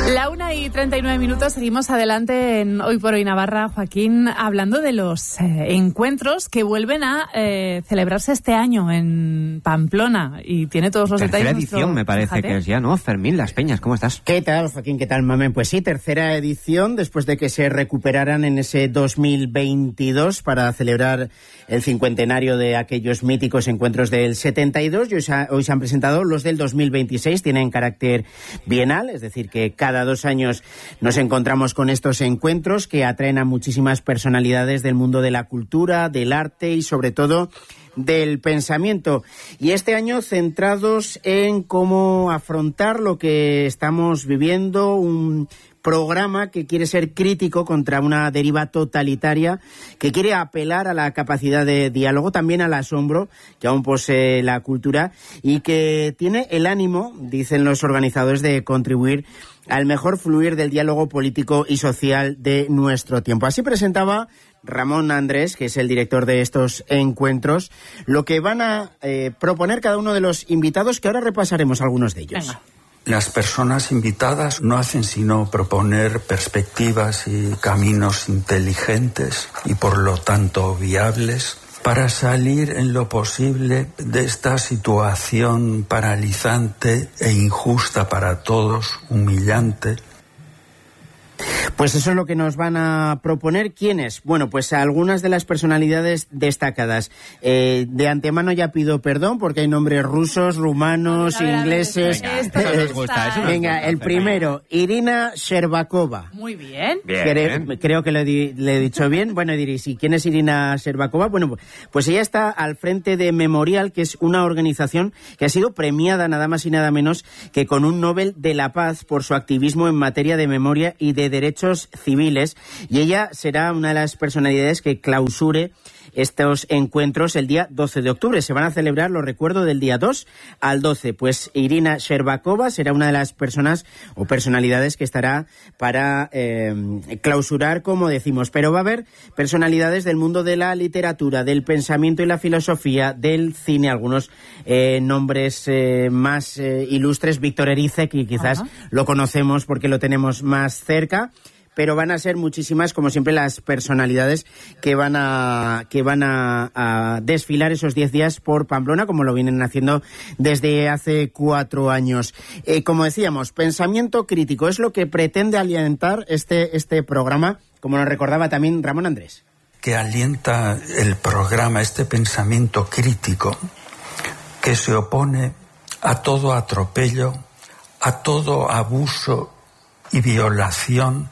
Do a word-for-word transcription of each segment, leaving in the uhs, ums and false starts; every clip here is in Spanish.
La una y treinta y nueve minutos, seguimos adelante en Hoy por Hoy Navarra, Joaquín, hablando de los eh, encuentros que vuelven a eh, celebrarse este año en Pamplona, y tiene todos los tercera detalles. Tercera edición, nuestro, me parece fíjate. que es ya, ¿no? Fermín Las Peñas, ¿cómo estás? ¿Qué tal, Joaquín? ¿Qué tal, Mamen? Pues sí, tercera edición, después de que se recuperaran en ese dos mil veintidós para celebrar el cincuentenario de aquellos míticos encuentros del setenta y dos, y hoy se, ha, hoy se han presentado los del dos mil veintiséis, tienen carácter bienal, es decir, que cada dos años nos encontramos con estos encuentros que atraen a muchísimas personalidades del mundo de la cultura, del arte y sobre todo del pensamiento. Y este año centrados en cómo afrontar lo que estamos viviendo, un programa que quiere ser crítico contra una deriva totalitaria, que quiere apelar a la capacidad de diálogo, también al asombro que aún posee la cultura, y que tiene el ánimo, dicen los organizadores, de contribuir al mejor fluir del diálogo político y social de nuestro tiempo. Así presentaba Ramón Andrés, que es el director de estos encuentros, lo que van a eh, proponer cada uno de los invitados, que ahora repasaremos algunos de ellos. Venga. Las personas invitadas no hacen sino proponer perspectivas y caminos inteligentes y por lo tanto viables para salir en lo posible de esta situación paralizante e injusta para todos, humillante. Pues eso es lo que nos van a proponer. ¿Quiénes? Bueno, pues algunas de las personalidades destacadas. Eh, de antemano ya pido perdón porque hay nombres rusos, rumanos, a ver, ingleses. A ver, esto, esto, eso nos gusta, eso nos Venga, gusta, el primero, Irina Shcherbakova. Muy bien. Bien. Creo, creo que lo he, di, le he dicho bien. Bueno, diréis, ¿y quién es Irina Shcherbakova? Bueno, pues ella está al frente de Memorial, que es una organización que ha sido premiada nada más y nada menos que con un Nobel de la Paz por su activismo en materia de memoria y de derechos civiles, y ella será una de las personalidades que clausure estos encuentros el día doce de octubre. Se van a celebrar, lo recuerdo, del día dos al doce. Pues Irina Shcherbakova será una de las personas o personalidades que estará para eh, clausurar, como decimos. Pero va a haber personalidades del mundo de la literatura, del pensamiento y la filosofía, del cine, algunos eh, nombres eh, más eh, ilustres. Víctor Erice, que quizás uh-huh. lo conocemos porque lo tenemos más cerca. Pero van a ser muchísimas, como siempre, las personalidades que van a que van a, a desfilar esos diez días por Pamplona, como lo vienen haciendo desde hace cuatro años. Eh, como decíamos, pensamiento crítico es lo que pretende alientar este, este programa, como nos recordaba también Ramón Andrés. Que alienta el programa este pensamiento crítico que se opone a todo atropello, a todo abuso y violación,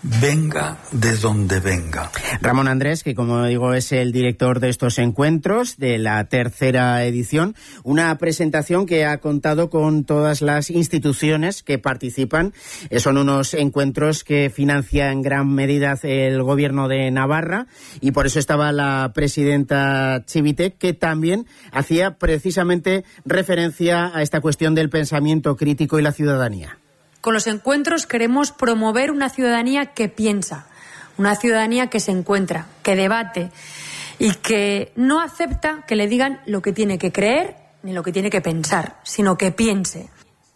venga de donde venga. Ramón Andrés, que como digo es el director de estos encuentros de la tercera edición, una presentación que ha contado con todas las instituciones que participan. Son unos encuentros que financia en gran medida el gobierno de Navarra, y por eso estaba la presidenta Chivite, que también hacía precisamente referencia a esta cuestión del pensamiento crítico y la ciudadanía. Con los encuentros queremos promover una ciudadanía que piensa, una ciudadanía que se encuentra, que debate y que no acepta que le digan lo que tiene que creer ni lo que tiene que pensar, sino que piense.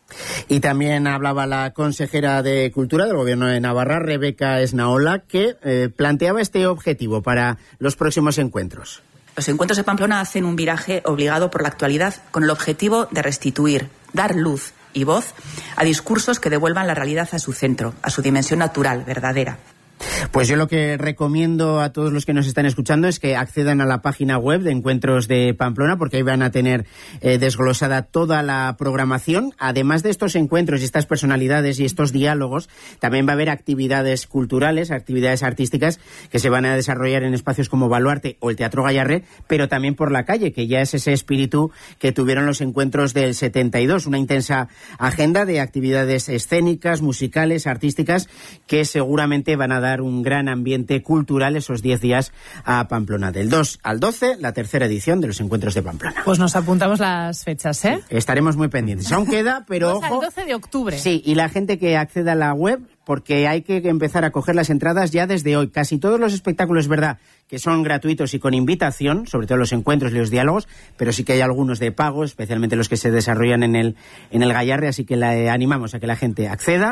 Y también hablaba la consejera de Cultura del Gobierno de Navarra, Rebeca Esnaola, que eh, planteaba este objetivo para los próximos encuentros. Los encuentros de Pamplona hacen un viraje obligado por la actualidad con el objetivo de restituir, dar luz y voz a discursos que devuelvan la realidad a su centro, a su dimensión natural, verdadera. Pues yo lo que recomiendo a todos los que nos están escuchando es que accedan a la página web de Encuentros de Pamplona, porque ahí van a tener eh, desglosada toda la programación. Además de estos encuentros y estas personalidades y estos diálogos, también va a haber actividades culturales, actividades artísticas que se van a desarrollar en espacios como Baluarte o el Teatro Gallarre, pero también por la calle, que ya es ese espíritu que tuvieron los encuentros del setenta y dos. Una intensa agenda de actividades escénicas, musicales, artísticas, que seguramente van a dar un gran ambiente cultural esos diez días a Pamplona. Del dos al doce, la tercera edición de los Encuentros de Pamplona. Pues nos apuntamos las fechas, ¿eh? Sí, estaremos muy pendientes. Aún queda, pero pues ojo. El doce de octubre. Sí, y la gente que acceda a la web, porque hay que empezar a coger las entradas ya desde hoy. Casi todos los espectáculos, es verdad, que son gratuitos y con invitación, sobre todo los encuentros y los diálogos, pero sí que hay algunos de pago, especialmente los que se desarrollan en el, en el Gallarre, así que le animamos a que la gente acceda,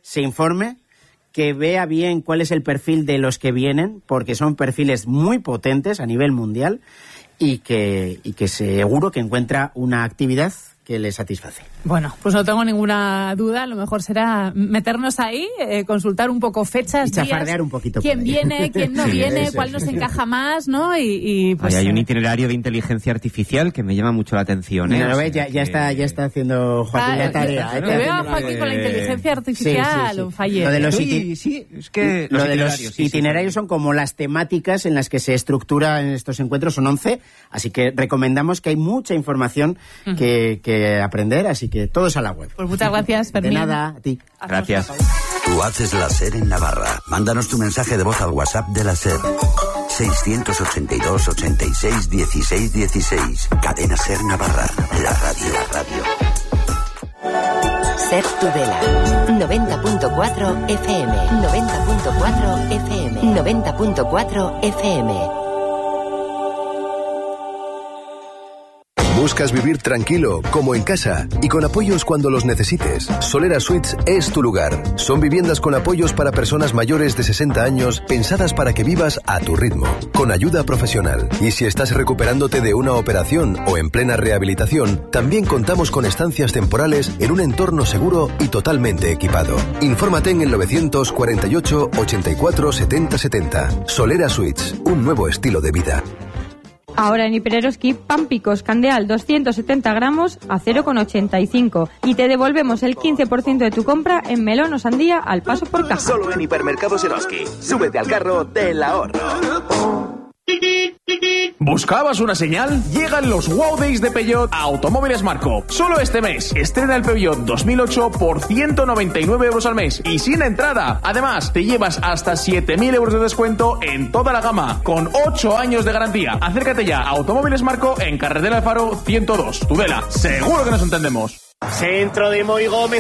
se informe, que vea bien cuál es el perfil de los que vienen, porque son perfiles muy potentes a nivel mundial, y que, y que seguro que encuentra una actividad que le satisface. Bueno, pues no tengo ninguna duda, lo mejor será meternos ahí, eh, consultar un poco fechas, y chafardear días, un poquito. quién viene, quién no Sí, viene, eso, cuál eso, nos eso. encaja más, ¿no? Y, y pues Hay, hay un eh, itinerario de inteligencia artificial que me llama mucho la atención. ¿eh? Mira, ¿lo O ves? sea Ya, ya que- está, ya está haciendo Joaquín ah, la tarea. le- ¿eh? le veo a Haciendo- Joaquín con la eh, inteligencia artificial, sí, sí, sí. un falle. Lo de los Sí, iti- sí, es que Lo los de los itinerarios, sí, sí, itinerarios sí. son como las temáticas en las que se estructura en estos encuentros, son once, así que recomendamos que hay mucha información que, que aprender, así que todos a la web. Pues muchas gracias, Fermín. De nada, a ti. Hacemos Gracias. una pausa. Tú haces la SER en Navarra. Mándanos tu mensaje de voz al WhatsApp de la SER. seiscientos ochenta y dos, ochenta y seis, dieciséis, dieciséis. Cadena SER Navarra. La radio. La radio. SER Tudela. noventa punto cuatro F M. noventa punto cuatro F M. noventa punto cuatro F M. Buscas vivir tranquilo, como en casa, y con apoyos cuando los necesites. Solera Suites es tu lugar. Son viviendas con apoyos para personas mayores de sesenta años, pensadas para que vivas a tu ritmo, con ayuda profesional. Y si estás recuperándote de una operación o en plena rehabilitación, también contamos con estancias temporales en un entorno seguro y totalmente equipado. Infórmate en el novecientos cuarenta y ocho, ochenta y cuatro, setenta setenta. Solera Suites, un nuevo estilo de vida. Ahora en Hipereroski, pan picos candeal doscientos setenta gramos a cero coma ochenta y cinco y te devolvemos el quince por ciento de tu compra en melón o sandía al paso por caja. Solo en Hipermercados Eroski. Súbete al carro del ahorro. ¿Buscabas una señal? Llegan los Wow Days de Peugeot a Automóviles Marco. Solo este mes. Estrena el Peugeot dos mil ocho por ciento noventa y nueve euros al mes y sin entrada. Además, te llevas hasta siete mil euros de descuento en toda la gama, con ocho años de garantía. Acércate ya a Automóviles Marco en Carretera del Faro ciento dos, Tudela. Seguro que nos entendemos. Centro de Moy Gómez.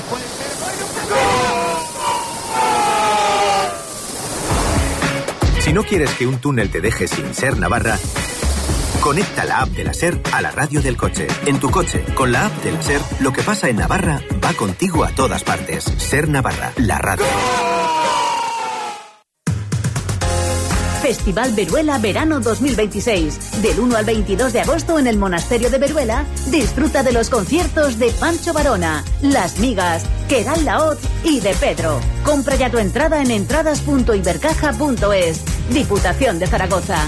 Si no quieres que un túnel te deje sin SER Navarra, conecta la app de la SER a la radio del coche. En tu coche, con la app de la SER, lo que pasa en Navarra va contigo a todas partes. SER Navarra, la radio. Festival Veruela Verano dos mil veintiséis. Del uno al veintidós de agosto en el Monasterio de Veruela, disfruta de los conciertos de Pancho Varona, Las Migas, Queral Laoz y de Pedro. Compra ya tu entrada en entradas punto ibercaja punto es. Diputación de Zaragoza.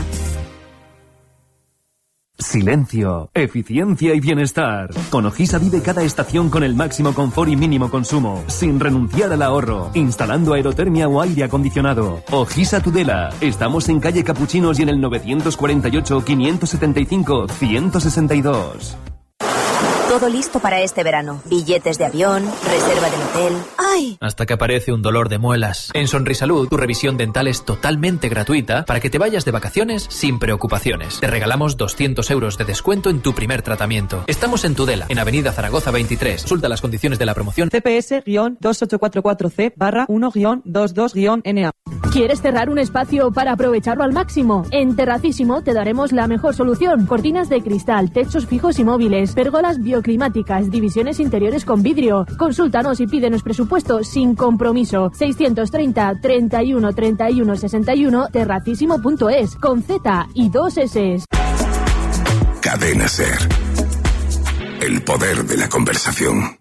Silencio, eficiencia y bienestar. Con Ojisa vive cada estación con el máximo confort y mínimo consumo, sin renunciar al ahorro, instalando aerotermia o aire acondicionado. Ojisa Tudela. Estamos en calle Capuchinos y en el novecientos cuarenta y ocho, quinientos setenta y cinco, ciento sesenta y dos. Todo listo para este verano. Billetes de avión, reserva del hotel. ¡Ay! Hasta que aparece un dolor de muelas. En Sonrisalud, tu revisión dental es totalmente gratuita para que te vayas de vacaciones sin preocupaciones. Te regalamos doscientos euros de descuento en tu primer tratamiento. Estamos en Tudela, en Avenida Zaragoza veintitrés. Consulta las condiciones de la promoción. C P S dos ocho cuatro cuatro C barra uno veintidos N A. ¿Quieres cerrar un espacio para aprovecharlo al máximo? En Terracísimo te daremos la mejor solución. Cortinas de cristal, techos fijos y móviles, pérgolas bioclimáticas, divisiones interiores con vidrio. Consúltanos y pídenos presupuesto sin compromiso. seiscientos treinta, treinta y uno, treinta y uno, sesenta y uno, terracísimo punto es, con Z y dos S. Cadena SER. El poder de la conversación.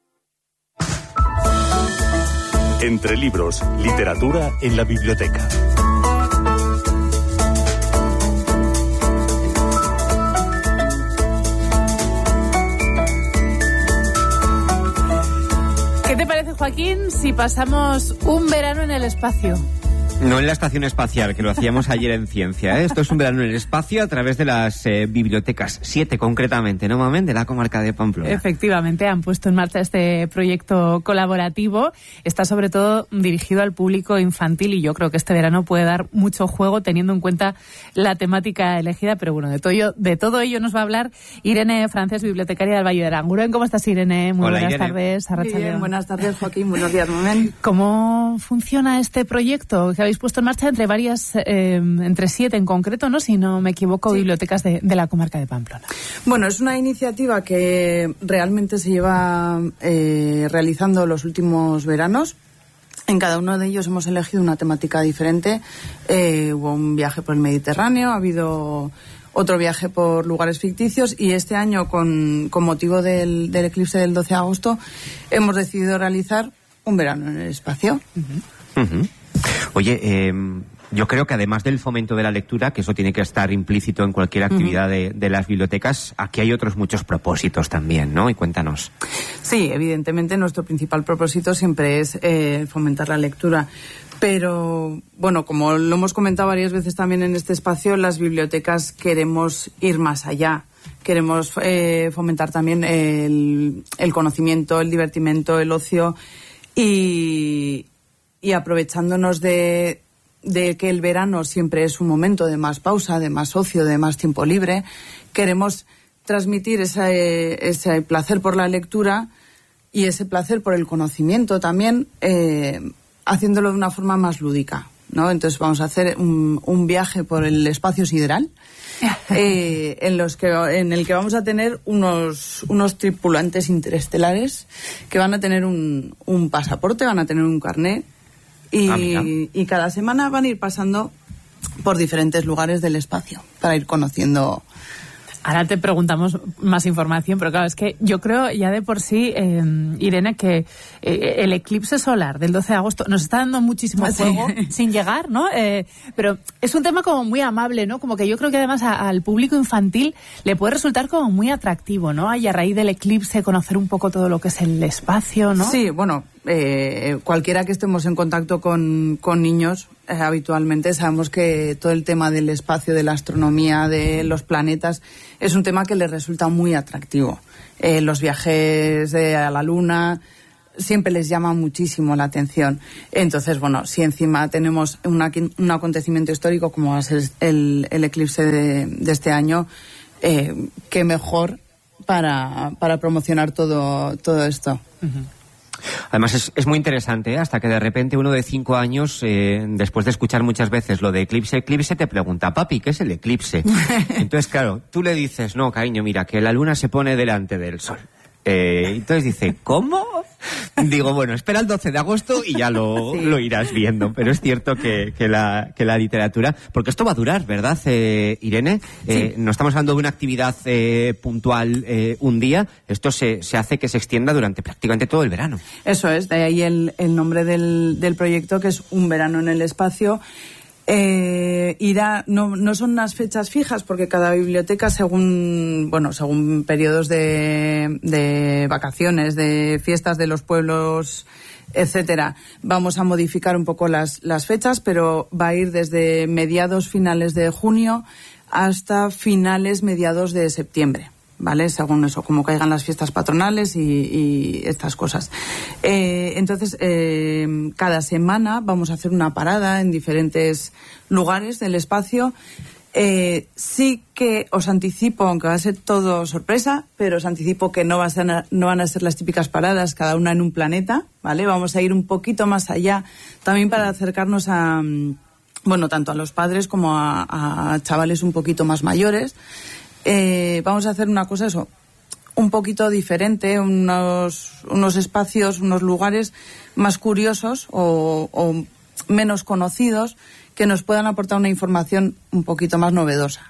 Entre libros, literatura en la biblioteca. ¿Qué te parece, Joaquín, si pasamos un verano en el espacio? No en la estación espacial, que lo hacíamos ayer en Ciencia, ¿eh? Esto es un verano en el espacio a través de las eh, bibliotecas, siete concretamente, ¿no, Mamen? De la comarca de Pamplona. Efectivamente, han puesto en marcha este proyecto colaborativo. Está sobre todo dirigido al público infantil y yo creo que este verano puede dar mucho juego teniendo en cuenta la temática elegida. Pero bueno, de todo ello, de todo ello nos va a hablar Irene Francés, bibliotecaria del Valle de Aranguren. ¿Cómo estás, Irene? Muy Hola, buenas Irene. tardes. Muy bien, buenas tardes, Joaquín. Buenos días, Mamen. ¿Cómo funciona este proyecto que habéis puesto en marcha entre varias, eh, entre siete en concreto, ¿no? Si no me equivoco, sí. bibliotecas de, de la comarca de Pamplona? Bueno, es una iniciativa que realmente se lleva eh, realizando los últimos veranos. En cada uno de ellos hemos elegido una temática diferente. Eh, hubo un viaje por el Mediterráneo, ha habido otro viaje por lugares ficticios y este año, con, con motivo del, del eclipse del doce de agosto, hemos decidido realizar un verano en el espacio. Uh-huh. Uh-huh. Oye, eh, yo creo que además del fomento de la lectura, que eso tiene que estar implícito en cualquier actividad uh-huh. de, de las bibliotecas, aquí hay otros muchos propósitos también, ¿no? Y cuéntanos. Sí, evidentemente nuestro principal propósito siempre es eh, fomentar la lectura. Pero, bueno, como lo hemos comentado varias veces también en este espacio, las bibliotecas queremos ir más allá. Queremos eh, fomentar también el, el conocimiento, el divertimento, el ocio y, y aprovechándonos de, de que el verano siempre es un momento de más pausa, de más ocio, de más tiempo libre, queremos transmitir ese, ese placer por la lectura y ese placer por el conocimiento también, eh, haciéndolo de una forma más lúdica, ¿no? Entonces vamos a hacer un, un viaje por el espacio sideral, eh, en los que en el que vamos a tener unos unos tripulantes interestelares que van a tener un, un pasaporte, van a tener un carné y, ah, y cada semana van a ir pasando por diferentes lugares del espacio para ir conociendo. Ahora te preguntamos más información, pero claro, es que yo creo ya de por sí, eh, Irene, que eh, el eclipse solar del doce de agosto nos está dando muchísimo juego sí. sin llegar, ¿no? Eh, pero es un tema como muy amable, ¿no? Como que yo creo que además a, al público infantil le puede resultar como muy atractivo, ¿no? Y a raíz del eclipse conocer un poco todo lo que es el espacio, ¿no? Sí, bueno, eh, cualquiera que estemos en contacto con, con niños, eh, habitualmente sabemos que todo el tema del espacio, de la astronomía, de los planetas, es un tema que les resulta muy atractivo. Eh, los viajes de, a la Luna siempre les llama muchísimo la atención. Entonces, bueno, si encima tenemos una, un acontecimiento histórico como va a ser el, el eclipse de, de este año, eh, qué mejor para, para promocionar todo, todo esto. Uh-huh. Además es, es muy interesante, ¿eh? Hasta que de repente uno de cinco años, eh, después de escuchar muchas veces lo de eclipse, eclipse, te pregunta, papi, ¿qué es el eclipse? Entonces, claro, tú le dices, no, cariño, mira, que la luna se pone delante del sol. Eh, entonces dice, ¿cómo? Digo, bueno, espera el doce de agosto y ya lo, sí. lo irás viendo. Pero es cierto que, que, la, que la literatura... Porque esto va a durar, ¿verdad, eh, Irene? Eh, sí. No estamos hablando de una actividad eh, puntual eh, un día. Esto se, se hace que se extienda durante prácticamente todo el verano. Eso es, de ahí el, el nombre del, del proyecto, que es Un verano en el espacio. Eh, irá, no, no son unas fechas fijas porque cada biblioteca según, bueno, según periodos de, de vacaciones, de fiestas de los pueblos, etcétera, vamos a modificar un poco las, las fechas, pero va a ir desde mediados finales de junio hasta finales mediados de septiembre. ¿Vale? Según eso, como caigan las fiestas patronales y, y estas cosas. Eh, entonces, eh, cada semana vamos a hacer una parada en diferentes lugares del espacio. Eh, sí que os anticipo, aunque va a ser todo sorpresa, pero os anticipo que no, va a ser, no van a ser las típicas paradas, cada una en un planeta, ¿vale? Vamos a ir un poquito más allá, también para acercarnos a, bueno, tanto a los padres como a, a chavales un poquito más mayores. Eh, vamos a hacer una cosa, eso, un poquito diferente, unos, unos espacios, unos lugares más curiosos o, o menos conocidos que nos puedan aportar una información un poquito más novedosa.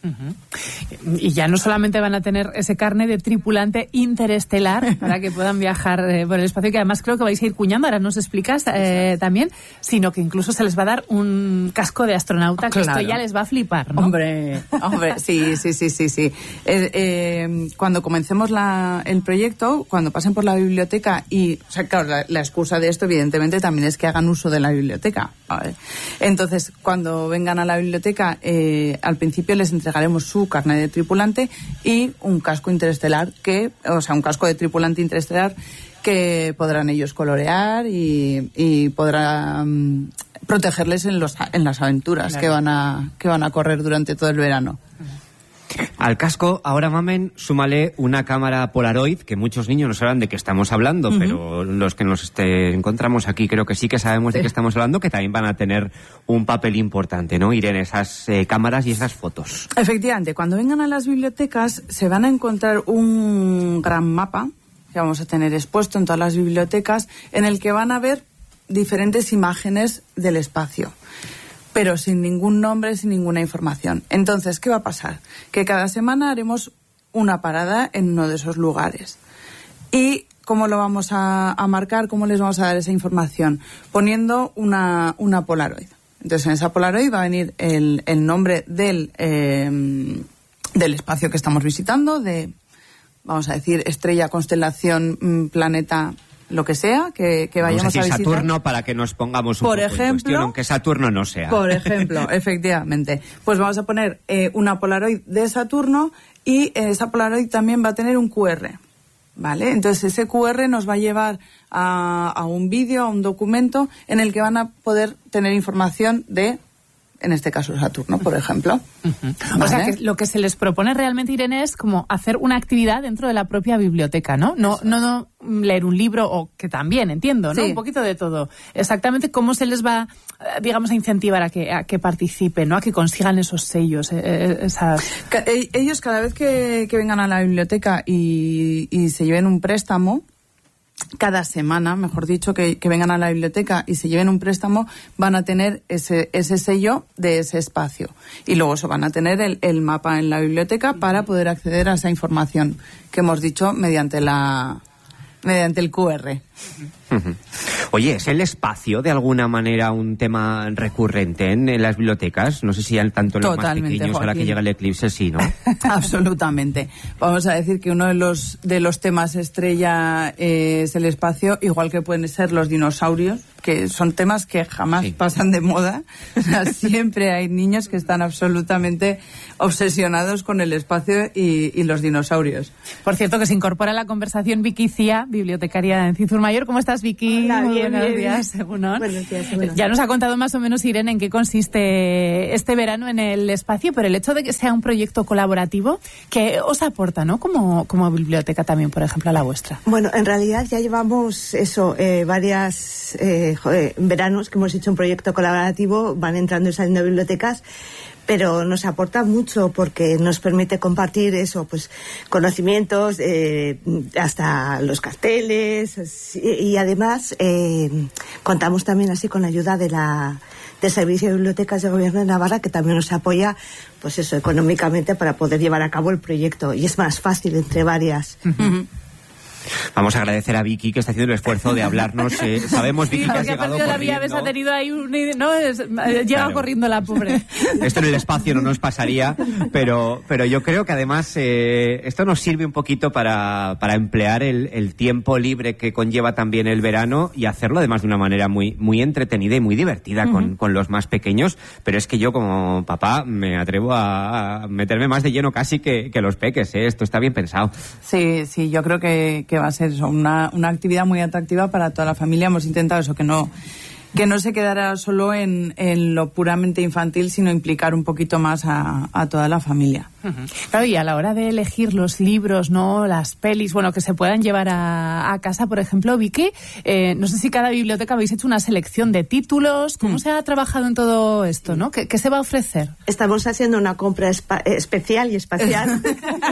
Uh-huh. Y ya no solamente van a tener ese carnet de tripulante interestelar para que puedan viajar eh, por el espacio, que además creo que vais a ir cuñando, ahora nos explicas eh, también, sino que incluso se les va a dar un casco de astronauta, que claro. Esto ya les va a flipar, ¿no? Hombre, hombre, sí, sí, sí, sí, sí. Eh, eh, cuando comencemos la, el proyecto, cuando pasen por la biblioteca y, o sea, claro, la, la excusa de esto evidentemente también es que hagan uso de la biblioteca. ¿Vale? Entonces, cuando vengan a la biblioteca, eh, al principio les entregaremos su carnet de tripulante y un casco interestelar que, o sea, un casco de tripulante interestelar que podrán ellos colorear y, y podrán um, protegerles en los en las aventuras claro. que van a que van a correr durante todo el verano. Al casco, ahora, mamen, súmale una cámara Polaroid, que muchos niños no sabrán de qué estamos hablando, uh-huh. pero los que nos este, encontramos aquí creo que sí que sabemos sí. de qué estamos hablando, que también van a tener un papel importante, ¿no, Irene? Esas eh, cámaras y esas fotos. Efectivamente, cuando vengan a las bibliotecas se van a encontrar un gran mapa que vamos a tener expuesto en todas las bibliotecas, en el que van a ver diferentes imágenes del espacio, pero sin ningún nombre, sin ninguna información. Entonces, ¿qué va a pasar? Que cada semana haremos una parada en uno de esos lugares. ¿Y cómo lo vamos a, a marcar? ¿Cómo les vamos a dar esa información? Poniendo una, una Polaroid. Entonces, en esa Polaroid va a venir el, el nombre del, eh, del espacio que estamos visitando, de, vamos a decir, estrella, constelación, planeta, lo que sea, que, que vayamos vamos a, decir a visitar. Saturno, para que nos pongamos un por poco ejemplo, en cuestión, aunque Saturno no sea. Por ejemplo, efectivamente. Pues vamos a poner eh, una Polaroid de Saturno y eh, esa Polaroid también va a tener un cu erre. ¿Vale? Entonces ese cu erre nos va a llevar a, a un vídeo, a un documento en el que van a poder tener información de, en este caso, Saturno, por ejemplo. Uh-huh. ¿Vale? O sea, que lo que se les propone realmente, Irene, es como hacer una actividad dentro de la propia biblioteca, ¿no? No, no, no leer un libro, o que también, entiendo, ¿no? Sí. Un poquito de todo. Exactamente cómo se les va, digamos, a incentivar a que, a que participen, ¿no? A que consigan esos sellos, eh, esas... Ellos, cada vez que, que vengan a la biblioteca y, y se lleven un préstamo, cada semana, mejor dicho, que, que vengan a la biblioteca y se lleven un préstamo, van a tener ese, ese sello de ese espacio. Y luego eso, van a tener el, el mapa en la biblioteca para poder acceder a esa información que hemos dicho mediante la mediante el cu erre. Uh-huh. Oye, ¿es el espacio de alguna manera un tema recurrente en, en las bibliotecas? No sé si tanto en los Totalmente, más pequeños, Joaquín. ahora que llega el eclipse, sí, ¿no? Absolutamente. Vamos a decir que uno de los de los temas estrella eh, es el espacio, igual que pueden ser los dinosaurios, que son temas que jamás sí. pasan de moda. O sea, siempre hay niños que están absolutamente obsesionados con el espacio y, y los dinosaurios. Por cierto, que se incorpora a la conversación Vicky Cía, bibliotecaria en Cizur Mayor. ¿Cómo estás, Vicky? Hola, Muy bien, buenos bien. días, según on. Buenos días, según on. Ya nos ha contado más o menos, Irene, en qué consiste este verano en el espacio, pero el hecho de que sea un proyecto colaborativo, ¿qué os aporta, no? Como, como biblioteca también, por ejemplo, a la vuestra. Bueno, en realidad ya llevamos eso, eh, varias eh, joder, veranos que hemos hecho un proyecto colaborativo, van entrando y saliendo bibliotecas, pero nos aporta mucho porque nos permite compartir eso, pues conocimientos, eh, hasta los carteles, y, y además eh, contamos también así con la ayuda de la del Servicio de Bibliotecas del Gobierno de Navarra, que también nos apoya, pues eso, económicamente para poder llevar a cabo el proyecto, y es más fácil entre varias. Uh-huh. Vamos a agradecer a Vicky, que está haciendo el esfuerzo de hablarnos. Eh, sabemos, Vicky, sí, que has porque ha llegado perdido la corriendo. vía, ves, ha tenido ahí un... No, es, llega Claro. corriendo la pobre. Esto en el espacio no nos pasaría, pero, pero yo creo que además eh, esto nos sirve un poquito para, para emplear el, el tiempo libre que conlleva también el verano y hacerlo además de una manera muy, muy entretenida y muy divertida uh-huh. con, con los más pequeños. Pero es que yo como papá me atrevo a, a meterme más de lleno casi que, que los peques, ¿eh? Esto está bien pensado. Sí, sí, yo creo que, que va a ser eso, una, una actividad muy atractiva para toda la familia. Hemos intentado eso, que no que no se quedara solo en, en lo puramente infantil, sino implicar un poquito más a, a toda la familia. Uh-huh. Claro, y a la hora de elegir los libros, no, las pelis, bueno, que se puedan llevar a, a casa, por ejemplo, Vicky, eh, no sé si cada biblioteca habéis hecho una selección de títulos, ¿cómo mm. se ha trabajado en todo esto, no? ¿Qué, qué se va a ofrecer? Estamos haciendo una compra espa- especial y espacial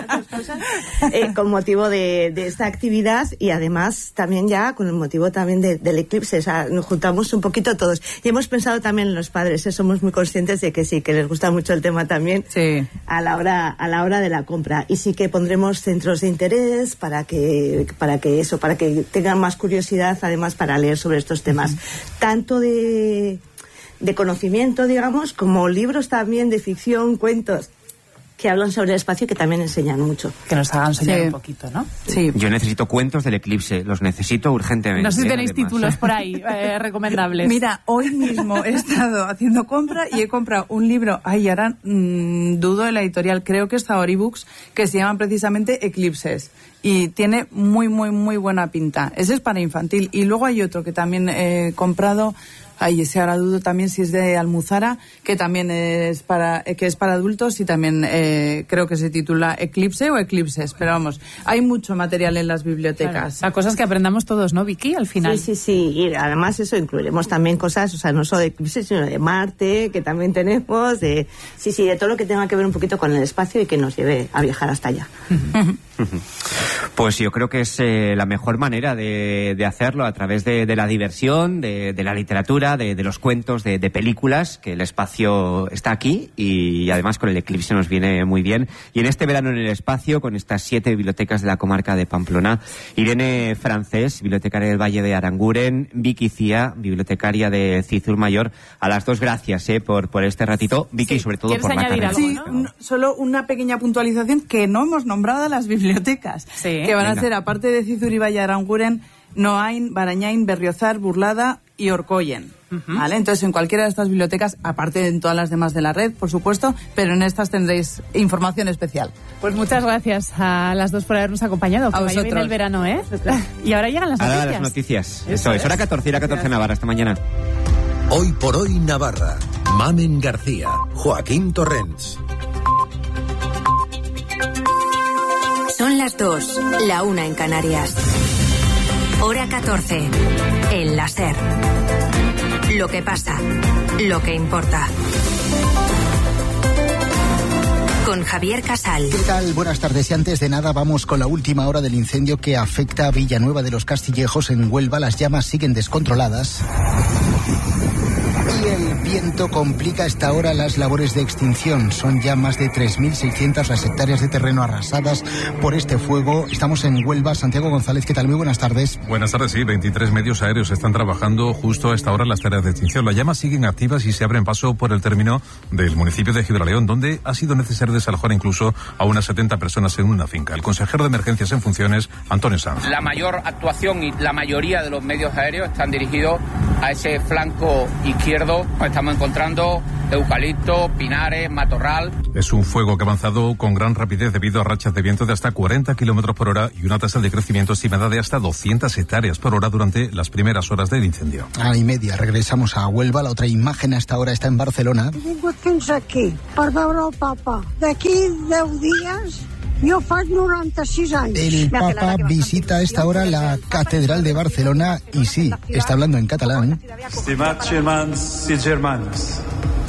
eh, con motivo de, de esta actividad, y además también ya con el motivo también de, del eclipse. O sea, nos juntamos un poquito todos y hemos pensado también en los padres, ¿eh? Somos muy conscientes de que sí, que les gusta mucho el tema también sí. a la hora a la hora de la compra, y sí que pondremos centros de interés para que para que eso, para que tengan más curiosidad, además, para leer sobre estos temas, uh-huh. tanto de de conocimiento, digamos, como libros también de ficción, cuentos que hablan sobre el espacio y que también enseñan mucho. Que nos hagan soñar sí. un poquito, ¿no? Sí. Yo necesito cuentos del eclipse, los necesito urgentemente. No sé si tenéis además. títulos por ahí eh, recomendables. Mira, hoy mismo he estado haciendo compra y he comprado un libro, ay, ahora mmm, dudo de la editorial, creo que es Zaoribooks, que se llama precisamente Eclipses. Y tiene muy, muy, muy buena pinta. Ese es para infantil. Y luego hay otro que también he comprado, ay, ese ahora dudo también si es de Almuzara, que también es para que es para adultos, y también eh, creo que se titula Eclipse o Eclipses. Pero vamos, hay mucho material en las bibliotecas. Claro. A cosas que aprendamos todos, ¿no, Vicky? Al final. Sí, sí, sí. Y además eso incluiremos también cosas, o sea, no solo de Eclipse, sino de Marte, que también tenemos, de sí, sí, de todo lo que tenga que ver un poquito con el espacio y que nos lleve a viajar hasta allá. Uh-huh. Pues yo creo que es eh, la mejor manera de, de hacerlo, a través de, de la diversión, de, de la literatura, de, de los cuentos, de, de películas, que el espacio está aquí y además con el eclipse nos viene muy bien. Y en este verano en el espacio, con estas siete bibliotecas de la comarca de Pamplona, Irene Francés, bibliotecaria del Valle de Aranguren, Vicky Cía, bibliotecaria de Cizur Mayor, a las dos gracias eh, por, por este ratito. Vicky, sí, sobre todo por la carrera. Sí, ¿no? Solo una pequeña puntualización, que no hemos nombrado a las bibliotecas, sí. que van Venga. a ser, aparte de Cizur y Valle de Aranguren, Noain, Barañain, Berriozar, Burlada y Orcoyen. Uh-huh. ¿Vale? Entonces, en cualquiera de estas bibliotecas, aparte de en todas las demás de la red, por supuesto, pero en estas tendréis información especial. Pues muchas gracias a las dos por habernos acompañado. A vosotros. Viene el verano, ¿eh? Y ahora llegan las noticias. Ahora las noticias. Eso, Eso es. Hora catorce, hora catorce Navarra. Hasta mañana. Hoy por hoy Navarra. Mamen García. Joaquín Torrents. Son las dos, la una en Canarias. Hora catorce. El láser. Lo que pasa, lo que importa. Con Javier Casal. ¿Qué tal? Buenas tardes. Y antes de nada vamos con la última hora del incendio que afecta a Villanueva de los Castillejos en Huelva. Las llamas siguen descontroladas. Y el viento complica a esta hora las labores de extinción. Son ya más de tres mil seiscientas las hectáreas de terreno arrasadas por este fuego. Estamos en Huelva. Santiago González, ¿qué tal? Muy buenas tardes. Buenas tardes, sí. veintitrés medios aéreos están trabajando justo a esta hora en las tareas de extinción. Las llamas siguen activas y se abren paso por el término del municipio de Gibraleón, donde ha sido necesario desalojar incluso a unas setenta personas en una finca. El consejero de emergencias en funciones, Antonio Sanz. La mayor actuación y la mayoría de los medios aéreos están dirigidos a ese flanco izquierdo. Estamos encontrando eucalipto, pinares, matorral. Es un fuego que ha avanzado con gran rapidez debido a rachas de viento de hasta cuarenta kilómetros por hora y una tasa de crecimiento estimada de hasta doscientas hectáreas por hora durante las primeras horas del incendio. A y media regresamos a Huelva. La otra imagen hasta ahora está en Barcelona. He vingut fins aquí per veure el papa. D'aquí deu dies... Yo faig noranta-sis años. El Papa visita a esta hora la Catedral de Barcelona y sí, está hablando en catalán. Estimats germans i germanes,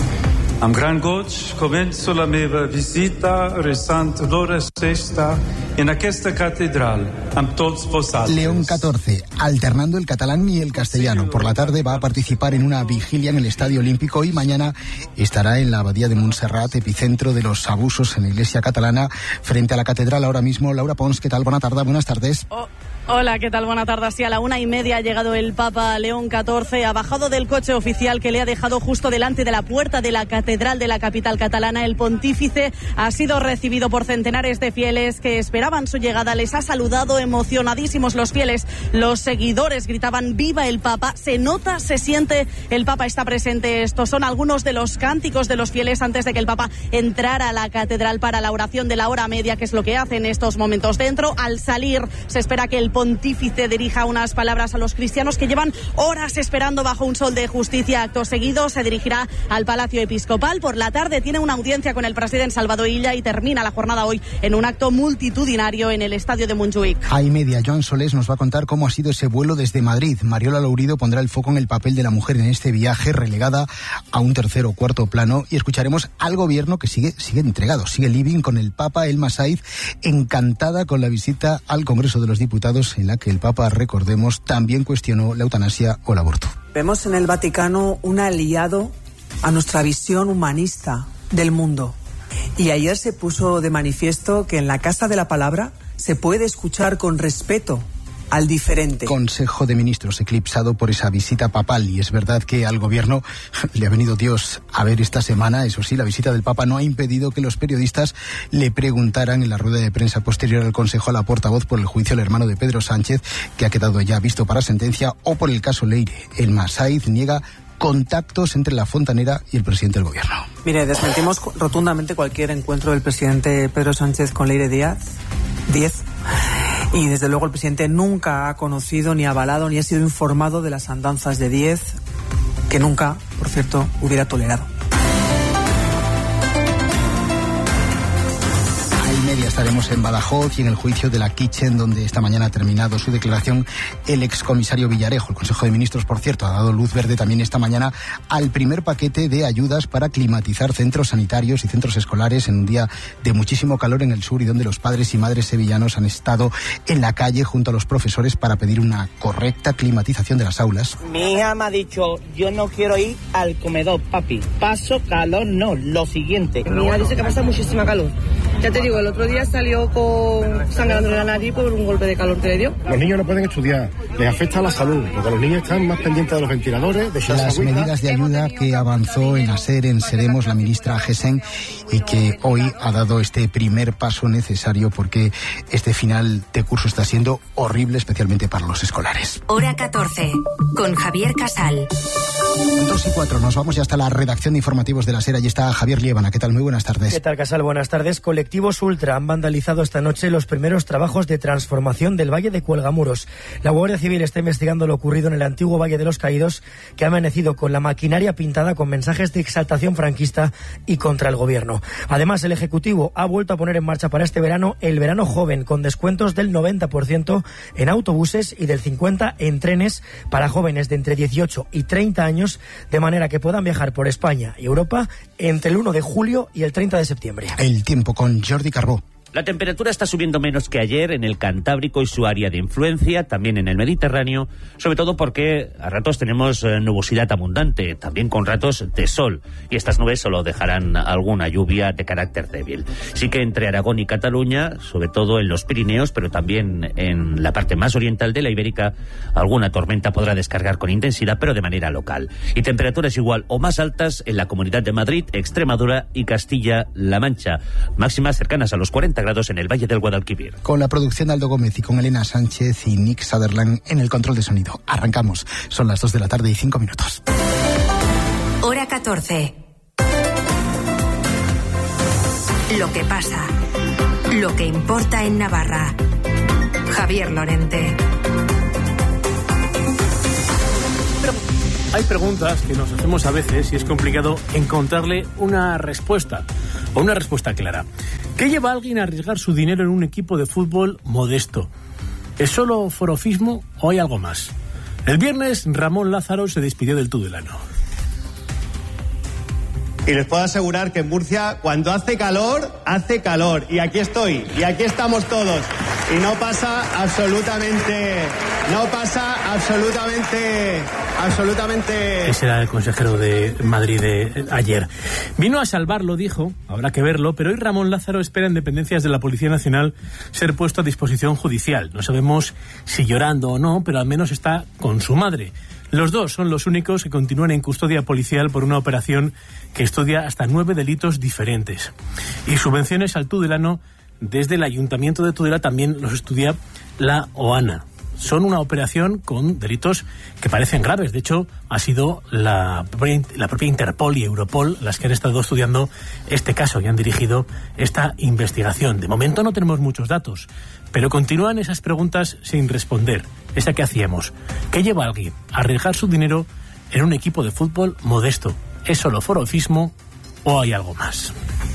amb gran goig començo la meva visita rezant l'hora sexta en aquesta catedral amb tots vosaltres. León catorce, alternando el catalán y el castellano. Por la tarde va a participar en una vigilia en el Estadio Olímpico y mañana estará en la Abadía de Montserrat, epicentro de los abusos en la Iglesia catalana, frente a la catedral ahora mismo. Laura Pons, ¿qué tal? Buena tarde, buenas tardes. Oh. Hola, ¿qué tal? Buena tarde. Sí, a la una y media ha llegado el Papa León catorce, ha bajado del coche oficial que le ha dejado justo delante de la puerta de la catedral de la capital catalana. El pontífice ha sido recibido por centenares de fieles que esperaban su llegada. Les ha saludado emocionadísimos los fieles. Los seguidores gritaban ¡Viva el Papa! Se nota, se siente, el Papa está presente. Estos son algunos de los cánticos de los fieles antes de que el Papa entrara a la catedral para la oración de la hora media, que es lo que hace en estos momentos. Dentro, al salir, se espera que el pontífice dirija unas palabras a los cristianos que llevan horas esperando bajo un sol de justicia. Acto seguido se dirigirá al Palacio Episcopal. Por la tarde tiene una audiencia con el presidente Salvador Illa y termina la jornada hoy en un acto multitudinario en el estadio de Montjuïc. A y media, Joan Solés nos va a contar cómo ha sido ese vuelo desde Madrid. Mariola Lourido pondrá el foco en el papel de la mujer en este viaje, relegada a un tercer o cuarto plano, y escucharemos al gobierno que sigue, sigue entregado, sigue living con el Papa. Elma Saiz, encantada con la visita al Congreso de los Diputados, en la que el Papa, recordemos, también cuestionó la eutanasia o el aborto. Vemos en el Vaticano un aliado a nuestra visión humanista del mundo. Y ayer se puso de manifiesto que en la Casa de la Palabra se puede escuchar con respeto al diferente. Consejo de Ministros eclipsado por esa visita papal, y es verdad que al gobierno le ha venido Dios a ver esta semana. Eso sí, la visita del Papa no ha impedido que los periodistas le preguntaran en la rueda de prensa posterior al Consejo a la portavoz por el juicio al hermano de Pedro Sánchez, que ha quedado ya visto para sentencia, o por el caso Leire. Elma Saiz niega contactos entre la fontanera y el presidente del gobierno. Mire, desmentimos rotundamente cualquier encuentro del presidente Pedro Sánchez con Leire Díaz. Díez. Y desde luego el presidente nunca ha conocido, ni avalado, ni ha sido informado de las andanzas de Díez, que nunca, por cierto, hubiera tolerado. A y media estaremos en Badajoz y en el juicio de la Kitchen, donde esta mañana ha terminado su declaración el excomisario Villarejo. El Consejo de Ministros, por cierto, ha dado luz verde también esta mañana al primer paquete de ayudas para climatizar centros sanitarios y centros escolares en un día de muchísimo calor en el sur y donde los padres y madres sevillanos han estado en la calle junto a los profesores para pedir una correcta climatización de las aulas. Mi hija me ha dicho, yo no quiero ir al comedor, papi. Paso calor, no, lo siguiente. Mi hija dice que pasa muchísima calor. Ya te digo, el otro día salió con sangrando la nariz por un golpe de calor que le dio. Los niños no pueden estudiar, les afecta a la salud, porque los niños están más pendientes de los ventiladores, de las medidas de ayuda que avanzó en ASER, en Seremos, la ministra Gesen, y que hoy ha dado este primer paso necesario porque este final de curso está siendo horrible, especialmente para los escolares. Hora catorce, con Javier Casal. Dos y cuatro, nos vamos ya hasta la redacción de informativos de la SER. Allí está Javier Liébana. ¿Qué tal? Muy buenas tardes. ¿Qué tal, Casal? Buenas tardes. Colectivos Ultra han vandalizado esta noche los primeros trabajos de transformación del Valle de Cuelgamuros. La Guardia Civil está investigando lo ocurrido en el antiguo Valle de los Caídos, que ha amanecido con la maquinaria pintada con mensajes de exaltación franquista y contra el gobierno. Además, el Ejecutivo ha vuelto a poner en marcha para este verano el verano joven, con descuentos del noventa por ciento en autobuses y del cincuenta por ciento en trenes para jóvenes de entre dieciocho y treinta años, de manera que puedan viajar por España y Europa entre el uno de julio y el treinta de septiembre. El tiempo con Jordi Carbó. La temperatura está subiendo menos que ayer en el Cantábrico y su área de influencia, también en el Mediterráneo, sobre todo porque a ratos tenemos eh, nubosidad abundante, también con ratos de sol, y estas nubes solo dejarán alguna lluvia de carácter débil. Sí que entre Aragón y Cataluña, sobre todo en los Pirineos, pero también en la parte más oriental de la Ibérica, alguna tormenta podrá descargar con intensidad, pero de manera local. Y temperaturas igual o más altas en la Comunidad de Madrid, Extremadura y Castilla-La Mancha, máximas cercanas a los cuarenta grados en el Valle del Guadalquivir. Con la producción de Aldo Gómez y con Elena Sánchez y Nick Sutherland en el control de sonido. Arrancamos. Son las dos de la tarde y cinco minutos. Hora catorce. Lo que pasa. Lo que importa en Navarra. Javier Lorente. Hay preguntas que nos hacemos a veces y es complicado encontrarle una respuesta o una respuesta clara. ¿Qué lleva a alguien a arriesgar su dinero en un equipo de fútbol modesto? ¿Es solo forofismo o hay algo más? El viernes Ramón Lázaro se despidió del Tudelano. Y les puedo asegurar que en Murcia, cuando hace calor, hace calor. Y aquí estoy, y aquí estamos todos. Y no pasa absolutamente, no pasa absolutamente, absolutamente... Ese era el consejero de Madrid de ayer. Vino a salvarlo, dijo, habrá que verlo, pero hoy Ramón Lázaro espera en dependencias de la Policía Nacional ser puesto a disposición judicial. No sabemos si llorando o no, pero al menos está con su madre. Los dos son los únicos que continúan en custodia policial por una operación que estudia hasta nueve delitos diferentes. Y subvenciones al Tudelano desde el Ayuntamiento de Tudela también los estudia la OANA. Son una operación con delitos que parecen graves. De hecho, ha sido la propia, la propia Interpol y Europol las que han estado estudiando este caso y han dirigido esta investigación. De momento no tenemos muchos datos, pero continúan esas preguntas sin responder. Esa que hacíamos. ¿Qué lleva a alguien a arriesgar su dinero en un equipo de fútbol modesto? ¿Es solo forofismo o hay algo más?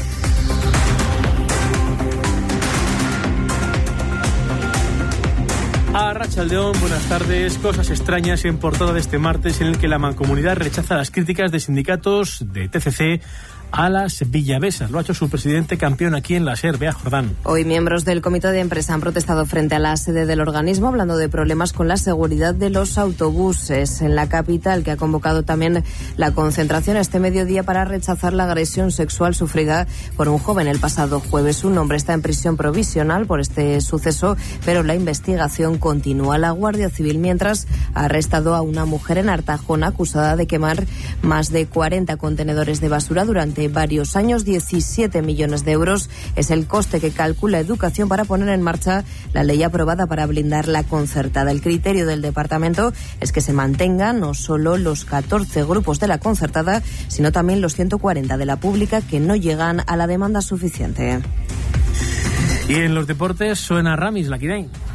A Arratsaldeon, buenas tardes. Cosas extrañas en portada de este martes en el que la Mancomunidad rechaza las críticas de sindicatos de T C C a las villavesas. Lo ha hecho su presidente campeón aquí en la SER, Bea Jordán. Hoy miembros del comité de empresa han protestado frente a la sede del organismo hablando de problemas con la seguridad de los autobuses en la capital, que ha convocado también la concentración este mediodía para rechazar la agresión sexual sufrida por un joven el pasado jueves. Un hombre está en prisión provisional por este suceso, pero la investigación continúa. La Guardia Civil, mientras, ha arrestado a una mujer en Artajona acusada de quemar más de cuarenta contenedores de basura durante varios años. diecisiete millones de euros es el coste que calcula Educación para poner en marcha la ley aprobada para blindar la concertada. El criterio del departamento es que se mantengan no solo los catorce grupos de la concertada, sino también los ciento cuarenta de la pública que no llegan a la demanda suficiente. Y en los deportes suena Ramis Laquirain.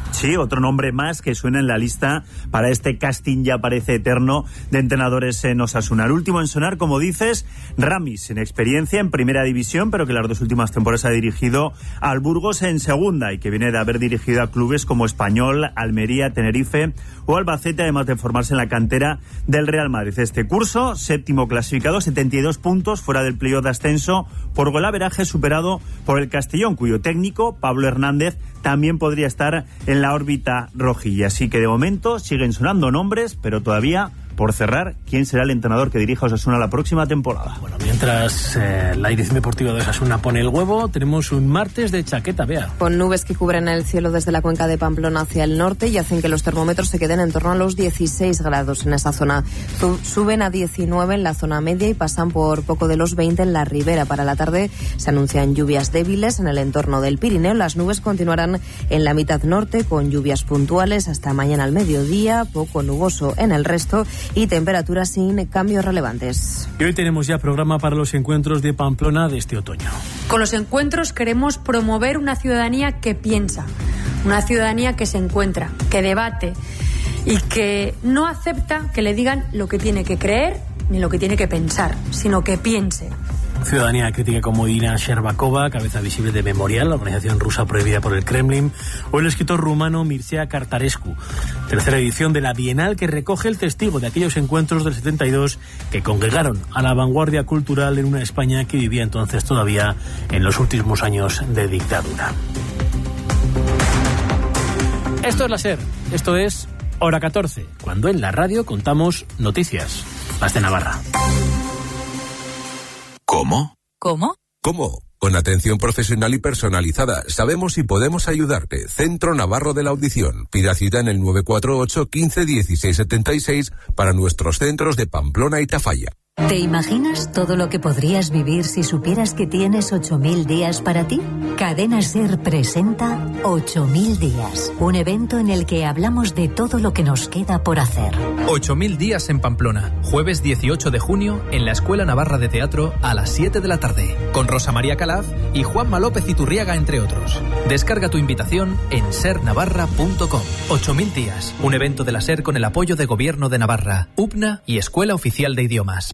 Sí, otro nombre más que suena en la lista para este casting ya parece eterno de entrenadores en Osasuna. El último en sonar, como dices, Ramis, sin experiencia en primera división, pero que las dos últimas temporadas ha dirigido al Burgos en segunda y que viene de haber dirigido a clubes como Español, Almería, Tenerife o Albacete, además de formarse en la cantera del Real Madrid. Este curso, séptimo clasificado, setenta y dos puntos fuera del playoff de ascenso por golaveraje, superado por el Castellón, cuyo técnico, Pablo Hernández, también podría estar en la órbita rojilla. Así que de momento siguen sonando nombres, pero todavía por cerrar, ¿quién será el entrenador que dirija Osasuna la próxima temporada? Bueno, mientras eh, la dirección deportiva de Osasuna pone el huevo, tenemos un martes de chaqueta, Bea. Con nubes que cubren el cielo desde la cuenca de Pamplona hacia el norte y hacen que los termómetros se queden en torno a los dieciséis grados en esa zona. Suben a diecinueve en la zona media y pasan por poco de los veinte en la ribera. Para la tarde se anuncian lluvias débiles en el entorno del Pirineo. Las nubes continuarán en la mitad norte con lluvias puntuales hasta mañana al mediodía, poco nuboso en el resto y temperaturas sin cambios relevantes. Y hoy tenemos ya programa para los encuentros de Pamplona de este otoño. Con los encuentros queremos promover una ciudadanía que piensa, una ciudadanía que se encuentra, que debate y que no acepta que le digan lo que tiene que creer ni lo que tiene que pensar, sino que piense. Ciudadanía crítica como Irina Sherbakova, cabeza visible de Memorial, la organización rusa prohibida por el Kremlin, o el escritor rumano Mircea Cartarescu. Tercera edición de la Bienal que recoge el testigo de aquellos encuentros del setenta y dos que congregaron a la vanguardia cultural en una España que vivía entonces todavía en los últimos años de dictadura. Esto es la SER, esto es Hora catorce, cuando en la radio contamos noticias. Las de Navarra. ¿Cómo? ¿Cómo? ¿Cómo? Con atención profesional y personalizada. Sabemos si podemos ayudarte. Centro Navarro de la Audición. Pida cita en el nueve cuatro ocho, quince, dieciséis setenta y seis para nuestros centros de Pamplona y Tafalla. ¿Te imaginas todo lo que podrías vivir si supieras que tienes ocho mil días para ti? Cadena SER presenta ocho mil días, un evento en el que hablamos de todo lo que nos queda por hacer. ocho mil días en Pamplona, jueves dieciocho de junio en la Escuela Navarra de Teatro a las siete de la tarde, con Rosa María Calaf y Juanma López Iturriaga, entre otros. Descarga tu invitación en ser navarra punto com. ocho mil días, un evento de la SER con el apoyo de Gobierno de Navarra, U P N A y Escuela Oficial de Idiomas.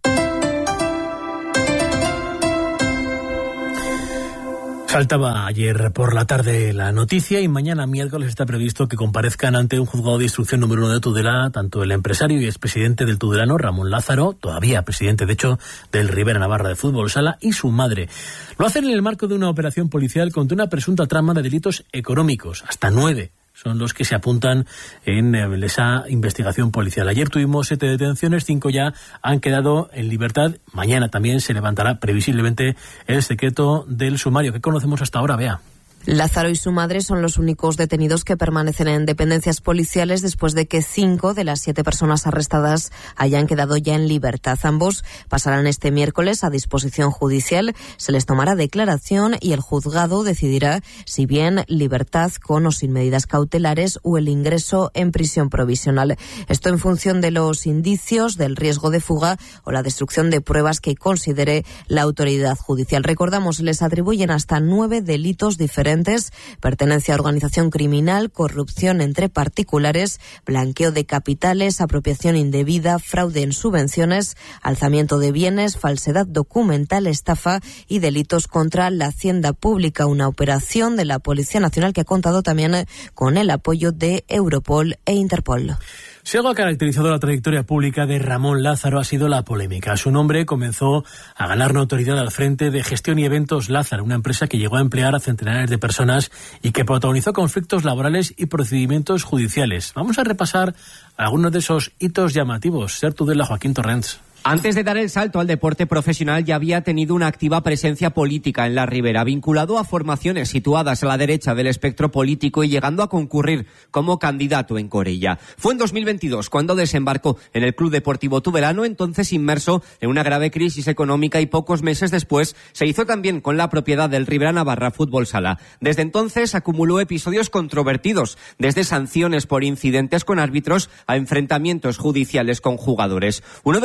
Saltaba ayer por la tarde la noticia y mañana miércoles está previsto que comparezcan ante un juzgado de instrucción número uno de Tudela tanto el empresario y expresidente del Tudelano, Ramón Lázaro, todavía presidente de hecho del Ribera Navarra de Fútbol Sala, y su madre. Lo hacen en el marco de una operación policial contra una presunta trama de delitos económicos, hasta nueve. Son los que se apuntan en esa investigación policial. Ayer tuvimos siete detenciones, cinco ya han quedado en libertad. Mañana también se levantará previsiblemente el secreto del sumario. ¿Qué conocemos hasta ahora, Bea? Lázaro y su madre son los únicos detenidos que permanecen en dependencias policiales después de que cinco de las siete personas arrestadas hayan quedado ya en libertad. Ambos pasarán este miércoles a disposición judicial, se les tomará declaración y el juzgado decidirá si bien libertad con o sin medidas cautelares o el ingreso en prisión provisional. Esto en función de los indicios, del riesgo de fuga o la destrucción de pruebas que considere la autoridad judicial. Recordamos, les atribuyen hasta nueve delitos diferentes: pertenencia a organización criminal, corrupción entre particulares, blanqueo de capitales, apropiación indebida, fraude en subvenciones, alzamiento de bienes, falsedad documental, estafa y delitos contra la hacienda pública. Una operación de la Policía Nacional que ha contado también con el apoyo de Europol e Interpol. Si algo ha caracterizado la trayectoria pública de Ramón Lázaro ha sido la polémica. Su nombre comenzó a ganar notoriedad al frente de Gestión y Eventos Lázaro, una empresa que llegó a emplear a centenares de personas y que protagonizó conflictos laborales y procedimientos judiciales. Vamos a repasar algunos de esos hitos llamativos. Ser Tudela, Joaquín Torrents. Antes de dar el salto al deporte profesional ya había tenido una activa presencia política en la Ribera, vinculado a formaciones situadas a la derecha del espectro político y llegando a concurrir como candidato en Corella. Fue en dos mil veintidós cuando desembarcó en el Club Deportivo Tudelano, entonces inmerso en una grave crisis económica, y pocos meses después se hizo también con la propiedad del Ribera Navarra Fútbol Sala. Desde entonces acumuló episodios controvertidos, desde sanciones por incidentes con árbitros a enfrentamientos judiciales con jugadores. Uno de los capítulos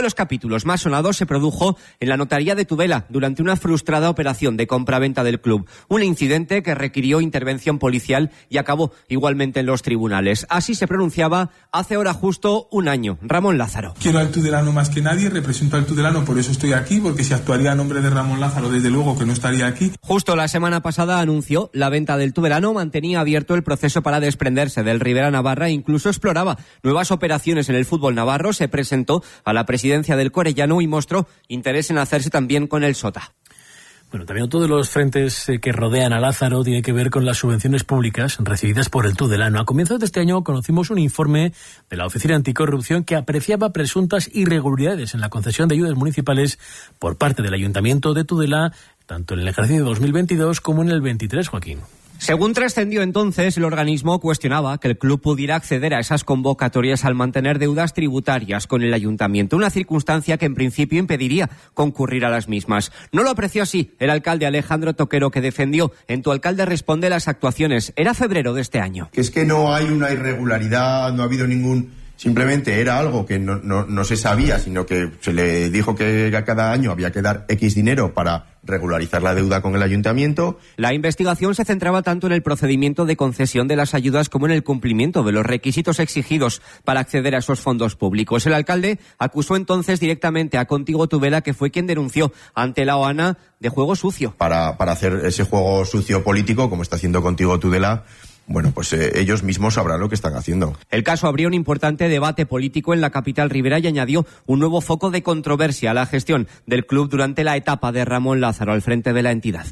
los más sonados se produjo en la notaría de Tudela durante una frustrada operación de compraventa del club. Un incidente que requirió intervención policial y acabó igualmente en los tribunales. Así se pronunciaba hace ahora justo un año Ramón Lázaro. Quiero al tudelano más que nadie, represento al tudelano, por eso estoy aquí, porque si actuaría a nombre de Ramón Lázaro, desde luego que no estaría aquí. Justo la semana pasada anunció la venta del tudelano, mantenía abierto el proceso para desprenderse del Rivera Navarra e incluso exploraba nuevas operaciones en el fútbol navarro. Se presentó a la presidencia del Corellano y mostró interés en hacerse también con el Sota. Bueno, también otro de los frentes que rodean a Lázaro tiene que ver con las subvenciones públicas recibidas por el Tudelano. A comienzos de este año conocimos un informe de la Oficina Anticorrupción que apreciaba presuntas irregularidades en la concesión de ayudas municipales por parte del Ayuntamiento de Tudela, tanto en el ejercicio dos mil veintidós como en el veintitrés, Joaquín. Según trascendió entonces, el organismo cuestionaba que el club pudiera acceder a esas convocatorias al mantener deudas tributarias con el ayuntamiento, una circunstancia que en principio impediría concurrir a las mismas. No lo apreció así el alcalde Alejandro Toquero, que defendió en Tu Alcalde Responde las actuaciones. Era febrero de este año. Que es que no hay una irregularidad, no ha habido ningún... Simplemente era algo que no, no, no se sabía, sino que se le dijo que cada año había que dar X dinero para regularizar la deuda con el ayuntamiento. La investigación se centraba tanto en el procedimiento de concesión de las ayudas como en el cumplimiento de los requisitos exigidos para acceder a esos fondos públicos. El alcalde acusó entonces directamente a Contigo Tudela, que fue quien denunció ante la OANA de juego sucio. Para, para hacer ese juego sucio político, como está haciendo Contigo Tudela, bueno, pues eh, ellos mismos sabrán lo que están haciendo. El caso abrió un importante debate político en la capital ribera y añadió un nuevo foco de controversia a la gestión del club durante la etapa de Ramón Lázaro al frente de la entidad.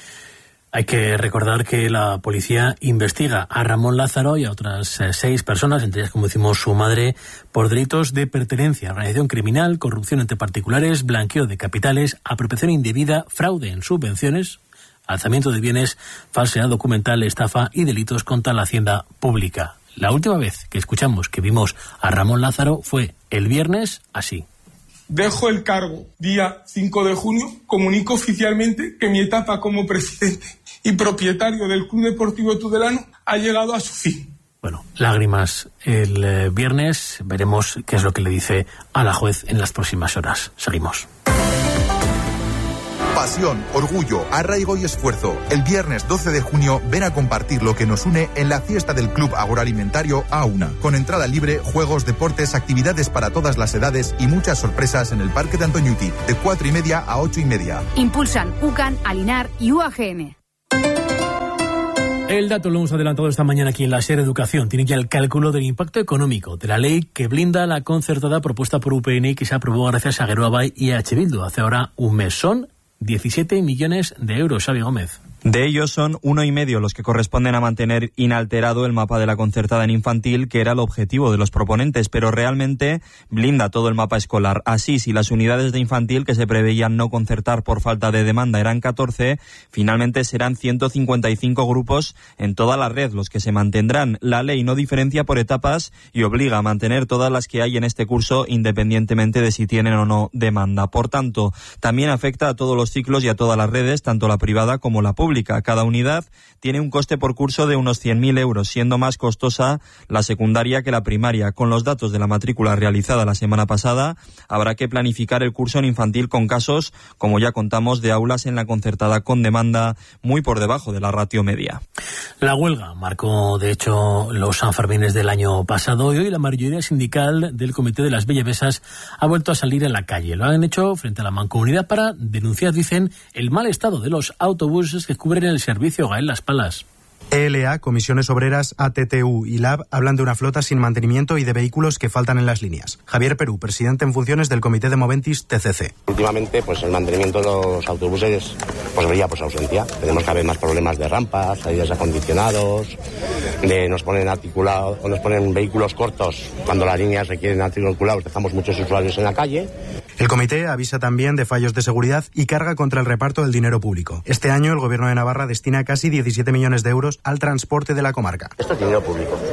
Hay que recordar que la policía investiga a Ramón Lázaro y a otras eh, seis personas, entre ellas, como decimos, su madre, por delitos de pertenencia a organización criminal, corrupción entre particulares, blanqueo de capitales, apropiación indebida, fraude en subvenciones, alzamiento de bienes, falsedad documental, estafa y delitos contra la hacienda pública. La última vez que escuchamos, que vimos a Ramón Lázaro, fue el viernes así. Dejo el cargo día cinco de junio, comunico oficialmente que mi etapa como presidente y propietario del Club Deportivo Tudelano ha llegado a su fin. Bueno, lágrimas el eh, viernes, veremos qué es lo que le dice a la juez en las próximas horas. Seguimos. Pasión, orgullo, arraigo y esfuerzo. El viernes doce de junio ven a compartir lo que nos une en la fiesta del Club Agroalimentario Auna. Con entrada libre, juegos, deportes, actividades para todas las edades y muchas sorpresas en el Parque de Antoñuti, de cuatro y media a ocho y media. Impulsan UCAN, Alinar y U A G N. El dato lo hemos adelantado esta mañana aquí en la SER Educación. Tiene ya el cálculo del impacto económico de la ley que blinda la concertada propuesta por U P N y que se aprobó gracias a Geroa Bai y a H. Bildu hace ahora un mes. Son diecisiete millones de euros, Xavi Gómez. De ellos son uno y medio los que corresponden a mantener inalterado el mapa de la concertada en infantil, que era el objetivo de los proponentes, pero realmente blinda todo el mapa escolar. Así, si las unidades de infantil que se preveían no concertar por falta de demanda eran catorce, finalmente serán ciento cincuenta y cinco grupos en toda la red los que se mantendrán. La ley no diferencia por etapas y obliga a mantener todas las que hay en este curso, independientemente de si tienen o no demanda. Por tanto, también afecta a todos los ciclos y a todas las redes, tanto la privada como la pública. Cada unidad tiene un coste por curso de unos cien mil euros, siendo más costosa la secundaria que la primaria. Con los datos de la matrícula realizada la semana pasada, habrá que planificar el curso en infantil con casos, como ya contamos, de aulas en la concertada con demanda muy por debajo de la ratio media. La huelga marcó, de hecho, los Sanfermines del año pasado y hoy la mayoría sindical del Comité de las Bellavesas ha vuelto a salir en la calle. Lo han hecho frente a la Mancomunidad para denunciar, dicen, el mal estado de los autobuses que cubren el servicio Gael Las Palas. E L A, Comisiones Obreras, A T T U y Lab hablan de una flota sin mantenimiento y de vehículos que faltan en las líneas. Javier Perú, presidente en funciones del Comité de Moventis T C C. Últimamente, pues el mantenimiento de los autobuses pues brilla por su ausencia. Tenemos cada vez más problemas de rampas, salidas acondicionados, de nos ponen articulados, o nos ponen vehículos cortos cuando las líneas requieren articulados. Dejamos muchos usuarios en la calle. El comité avisa también de fallos de seguridad y carga contra el reparto del dinero público. Este año el Gobierno de Navarra destina casi diecisiete millones de euros al transporte de la comarca. Esto es dinero público.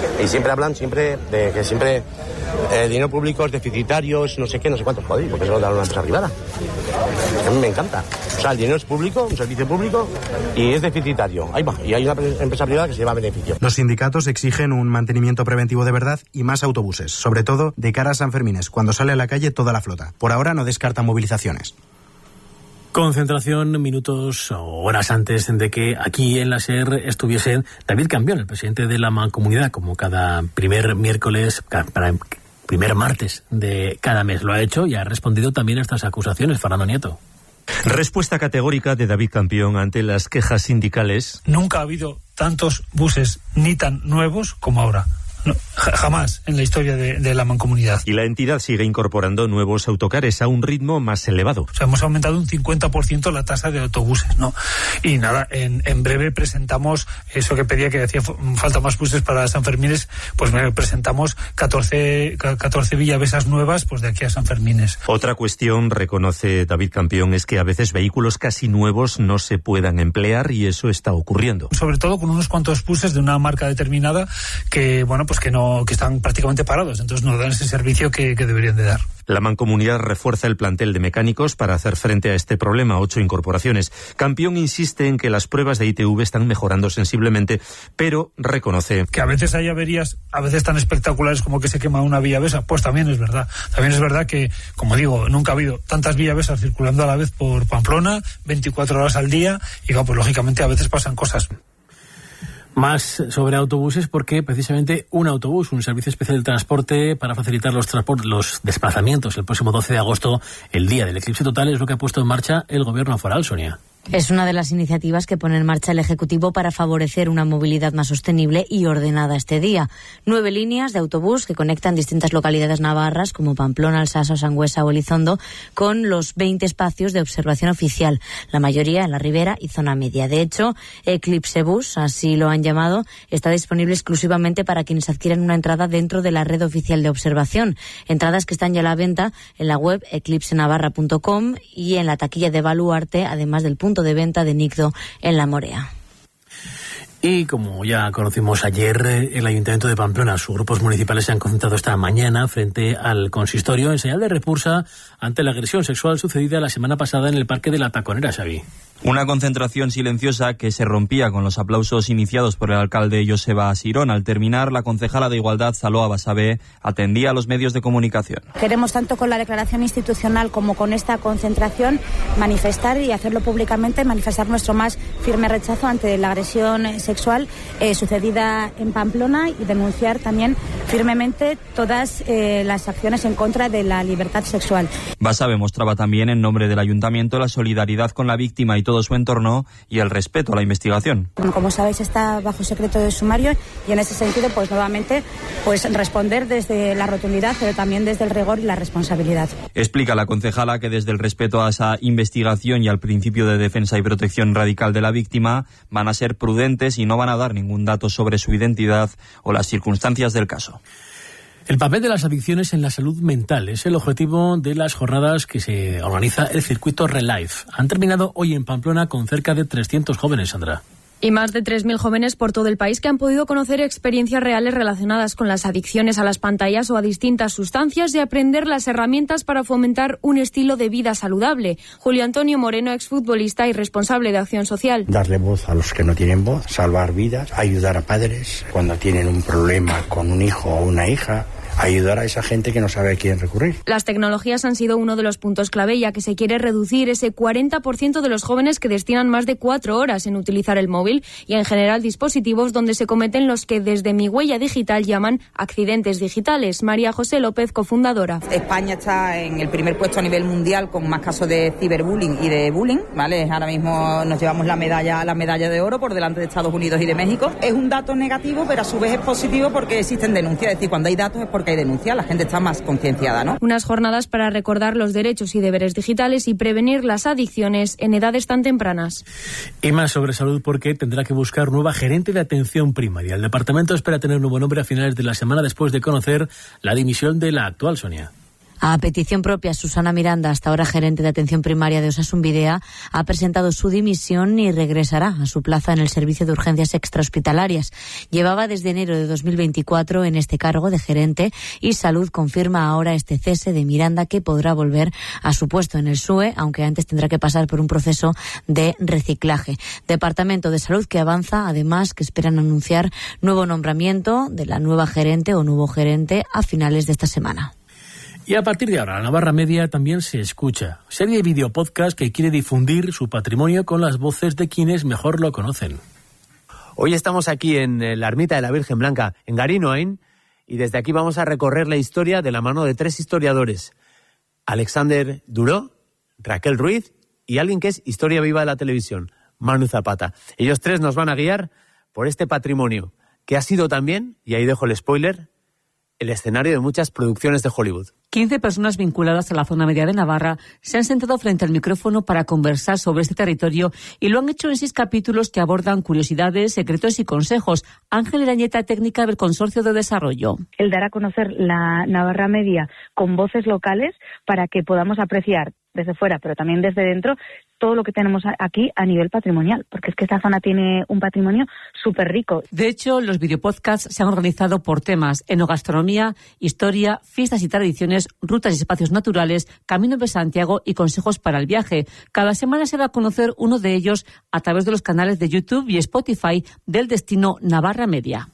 Y siempre hablan siempre de que siempre eh, dinero público es deficitario, es no sé qué, no sé cuántos, joder, porque eso lo da una empresa privada. A mí me encanta. O sea, el dinero es público, un servicio público, y es deficitario. Ahí va, y hay una empresa privada que se lleva beneficio. Los sindicatos exigen un mantenimiento preventivo de verdad y más autobuses, sobre todo de cara a San Fermines, cuando sale a la calle toda la flota. Por ahora no descartan movilizaciones. Concentración minutos o horas antes de que aquí en la SER estuviese David Campion, el presidente de la Mancomunidad, como cada primer miércoles, para primer martes de cada mes. Lo ha hecho y ha respondido también a estas acusaciones, Fernando Nieto. Respuesta categórica de David Campion ante las quejas sindicales. Nunca ha habido tantos buses ni tan nuevos como ahora. No, jamás en la historia de, de la Mancomunidad. Y la entidad sigue incorporando nuevos autocares a un ritmo más elevado. O sea, hemos aumentado un cincuenta por ciento la tasa de autobuses, ¿no? Y nada, en, en breve presentamos eso que pedía, que hacía falta más buses para San Fermines, pues presentamos catorce, catorce villavesas nuevas pues de aquí a San Fermines. Otra cuestión, reconoce David Campion, es que a veces vehículos casi nuevos no se puedan emplear y eso está ocurriendo. Sobre todo con unos cuantos buses de una marca determinada que, bueno, pues que no que están prácticamente parados, entonces no dan ese servicio que, que deberían de dar. La Mancomunidad refuerza el plantel de mecánicos para hacer frente a este problema, ocho incorporaciones. Campion insiste en que las pruebas de I T V están mejorando sensiblemente, pero reconoce que a veces hay averías, a veces tan espectaculares como que se quema una villavesa, pues también es verdad. También es verdad que, como digo, nunca ha habido tantas villavesas circulando a la vez por Pamplona, veinticuatro horas al día, y claro, pues lógicamente a veces pasan cosas. Más sobre autobuses, porque precisamente un autobús, un servicio especial de transporte para facilitar los, transport- los desplazamientos el próximo doce de agosto, el día del eclipse total, es lo que ha puesto en marcha el gobierno foral, Sonia. Es una de las iniciativas que pone en marcha el Ejecutivo para favorecer una movilidad más sostenible y ordenada este día. Nueve líneas de autobús que conectan distintas localidades navarras como Pamplona, Alsaso, Sangüesa o Elizondo con los veinte espacios de observación oficial, la mayoría en la Ribera y zona media. De hecho, Eclipse Bus, así lo han llamado, está disponible exclusivamente para quienes adquieren una entrada dentro de la red oficial de observación. Entradas que están ya a la venta en la web eclipse navarra punto com y en la taquilla de Baluarte, además del punto de venta de Nicdo en La Morea. Y como ya conocimos ayer, el Ayuntamiento de Pamplona, sus grupos municipales se han concentrado esta mañana frente al consistorio en señal de repulsa ante la agresión sexual sucedida la semana pasada en el Parque de la Taconera, Xavi. Una concentración silenciosa que se rompía con los aplausos iniciados por el alcalde Joseba Asirón. Al terminar, la concejala de Igualdad, Saloa Basabe, atendía a los medios de comunicación. Queremos, tanto con la declaración institucional como con esta concentración, manifestar y hacerlo públicamente, manifestar nuestro más firme rechazo ante la agresión sexual eh, sucedida en Pamplona y denunciar también firmemente todas eh, las acciones en contra de la libertad sexual. Basabe mostraba también en nombre del ayuntamiento la solidaridad con la víctima y todo su entorno y el respeto a la investigación. Como sabéis, está bajo secreto de sumario y en ese sentido, pues nuevamente, pues responder desde la rotundidad, pero también desde el rigor y la responsabilidad. Explica la concejala que desde el respeto a esa investigación y al principio de defensa y protección radical de la víctima van a ser prudentes y no van a dar ningún dato sobre su identidad o las circunstancias del caso. El papel de las adicciones en la salud mental es el objetivo de las jornadas que se organiza el circuito Relife. Han terminado hoy en Pamplona con cerca de trescientos jóvenes, Sandra. Y más de tres mil jóvenes por todo el país que han podido conocer experiencias reales relacionadas con las adicciones a las pantallas o a distintas sustancias y aprender las herramientas para fomentar un estilo de vida saludable. Julio Antonio Moreno, exfutbolista y responsable de Acción Social. Darle voz a los que no tienen voz, salvar vidas, ayudar a padres cuando tienen un problema con un hijo o una hija, ayudar a esa gente que no sabe a quién recurrir. Las tecnologías han sido uno de los puntos clave, ya que se quiere reducir ese cuarenta por ciento de los jóvenes que destinan más de cuatro horas en utilizar el móvil y en general dispositivos donde se cometen los que desde Mi Huella Digital llaman accidentes digitales. María José López, cofundadora. España está en el primer puesto a nivel mundial con más casos de ciberbullying y de bullying, ¿vale? Ahora mismo nos llevamos la medalla, la medalla de oro por delante de Estados Unidos y de México. Es un dato negativo, pero a su vez es positivo porque existen denuncias. Es decir, cuando hay datos es porque que hay denuncia, la gente está más concienciada, ¿no? Unas jornadas para recordar los derechos y deberes digitales y prevenir las adicciones en edades tan tempranas. Y más sobre salud, porque tendrá que buscar nueva gerente de atención primaria. El departamento espera tener nuevo nombre a finales de la semana después de conocer la dimisión de la actual, Sonia. A petición propia, Susana Miranda, hasta ahora gerente de atención primaria de Osasun Bidea, ha presentado su dimisión y regresará a su plaza en el servicio de urgencias extrahospitalarias. Llevaba desde enero de dos mil veinticuatro en este cargo de gerente y Salud confirma ahora este cese de Miranda, que podrá volver a su puesto en el S U E, aunque antes tendrá que pasar por un proceso de reciclaje. Departamento de Salud que avanza, además, que esperan anunciar nuevo nombramiento de la nueva gerente o nuevo gerente a finales de esta semana. Y a partir de ahora, la Navarra Media también se escucha. Serie y video podcast que quiere difundir su patrimonio con las voces de quienes mejor lo conocen. Hoy estamos aquí en la Ermita de la Virgen Blanca, en Garinoain, y desde aquí vamos a recorrer la historia de la mano de tres historiadores: Alexander Duró, Raquel Ruiz y alguien que es historia viva de la televisión, Manu Zapata. Ellos tres nos van a guiar por este patrimonio, que ha sido también, y ahí dejo el spoiler, el escenario de muchas producciones de Hollywood. quince personas vinculadas a la zona media de Navarra se han sentado frente al micrófono para conversar sobre este territorio y lo han hecho en seis capítulos que abordan curiosidades, secretos y consejos. Ángel Irañeta, técnica del Consorcio de Desarrollo. El dar a conocer la Navarra Media con voces locales para que podamos apreciar desde fuera, pero también desde dentro, todo lo que tenemos aquí a nivel patrimonial, porque es que esta zona tiene un patrimonio súper rico. De hecho, los videopodcasts se han organizado por temas: enogastronomía, historia, fiestas y tradiciones, rutas y espacios naturales, Camino de Santiago y consejos para el viaje. Cada semana se da a conocer uno de ellos a través de los canales de YouTube y Spotify del destino Navarra Media.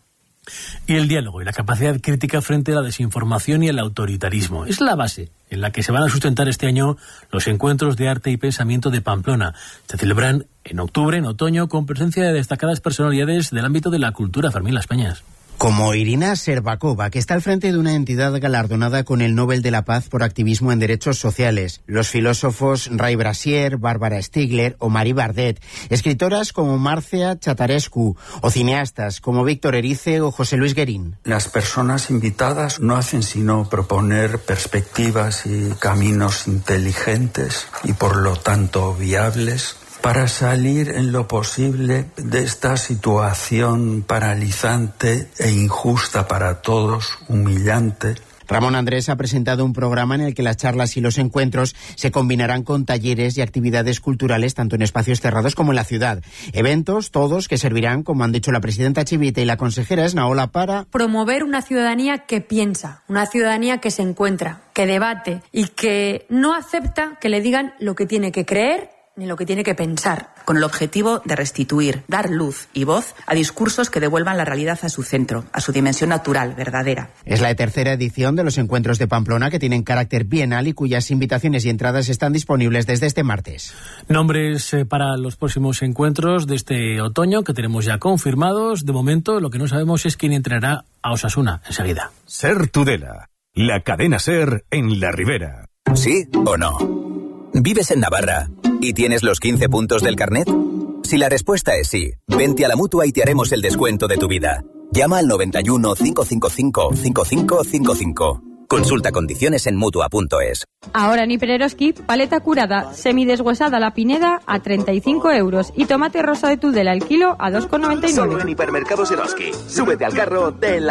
Y el diálogo y la capacidad crítica frente a la desinformación y el autoritarismo es la base en la que se van a sustentar este año los encuentros de arte y pensamiento de Pamplona. Se celebran en octubre, en otoño, con presencia de destacadas personalidades del ámbito de la cultura. Fermín Las Peñas. Como Irina Serbakova, que está al frente de una entidad galardonada con el Nobel de la Paz por activismo en derechos sociales. Los filósofos Ray Brasier, Bárbara Stigler o Marie Bardet. Escritoras como Marcia Chatarescu o cineastas como Víctor Erice o José Luis Guerín. Las personas invitadas no hacen sino proponer perspectivas y caminos inteligentes y por lo tanto viables para salir en lo posible de esta situación paralizante e injusta para todos, humillante. Ramón Andrés ha presentado un programa en el que las charlas y los encuentros se combinarán con talleres y actividades culturales tanto en espacios cerrados como en la ciudad. Eventos, todos, que servirán, como han dicho la presidenta Chivite y la consejera Esnaola, para promover una ciudadanía que piensa, una ciudadanía que se encuentra, que debate y que no acepta que le digan lo que tiene que creer ni lo que tiene que pensar. Con el objetivo de restituir, dar luz y voz a discursos que devuelvan la realidad a su centro, a su dimensión natural, verdadera. Es la tercera edición de los encuentros de Pamplona, que tienen carácter bienal y cuyas invitaciones y entradas están disponibles desde este martes. Nombres eh, para los próximos encuentros de este otoño que tenemos ya confirmados. De momento, lo que no sabemos es quién entrenará a Osasuna enseguida. Ser Tudela, la cadena Ser en la Ribera. ¿Sí o no? ¿Vives en Navarra y tienes los quince puntos del carnet? Si la respuesta es sí, vente a la Mutua y te haremos el descuento de tu vida. Llama al noventa y uno, cinco cinco cinco, cinco cinco cinco cinco. Consulta condiciones en Mutua punto es. Ahora en Hipereroski, paleta curada, semideshuesada la Pineda a treinta y cinco euros y tomate rosa de Tudela al kilo a dos con noventa y nueve. Solo en Hipermercados Eroski. Súbete al carro del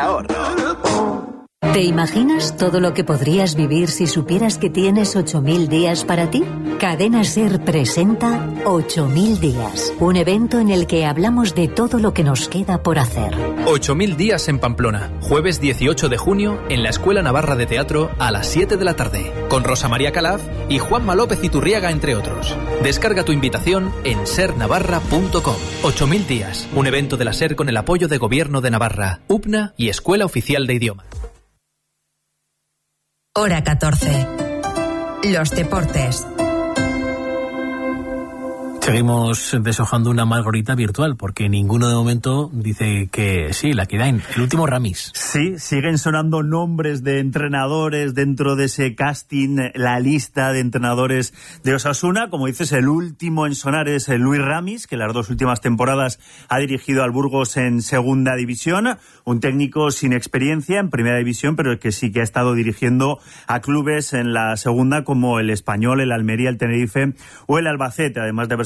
ahorro. ¿Te imaginas todo lo que podrías vivir si supieras que tienes ocho mil días para ti? Cadena Ser presenta ocho mil días, un evento en el que hablamos de todo lo que nos queda por hacer. ocho mil días en Pamplona, jueves dieciocho de junio en la Escuela Navarra de Teatro a las siete de la tarde, con Rosa María Calaf y Juanma López Iturriaga, entre otros. Descarga tu invitación en ser navarra punto com. ocho mil días, un evento de la Ser con el apoyo de Gobierno de Navarra, U P N A y Escuela Oficial de Idioma. Hora catorce. Los deportes. Seguimos deshojando una margarita virtual, porque ninguno de momento dice que sí, la Kidain, el último Ramis. Sí, siguen sonando nombres de entrenadores dentro de ese casting, la lista de entrenadores de Osasuna. Como dices, el último en sonar es el Luis Ramis, que las dos últimas temporadas ha dirigido al Burgos en segunda división, un técnico sin experiencia en primera división, pero que sí que ha estado dirigiendo a clubes en la segunda como el Español, el Almería, el Tenerife o el Albacete, además de haber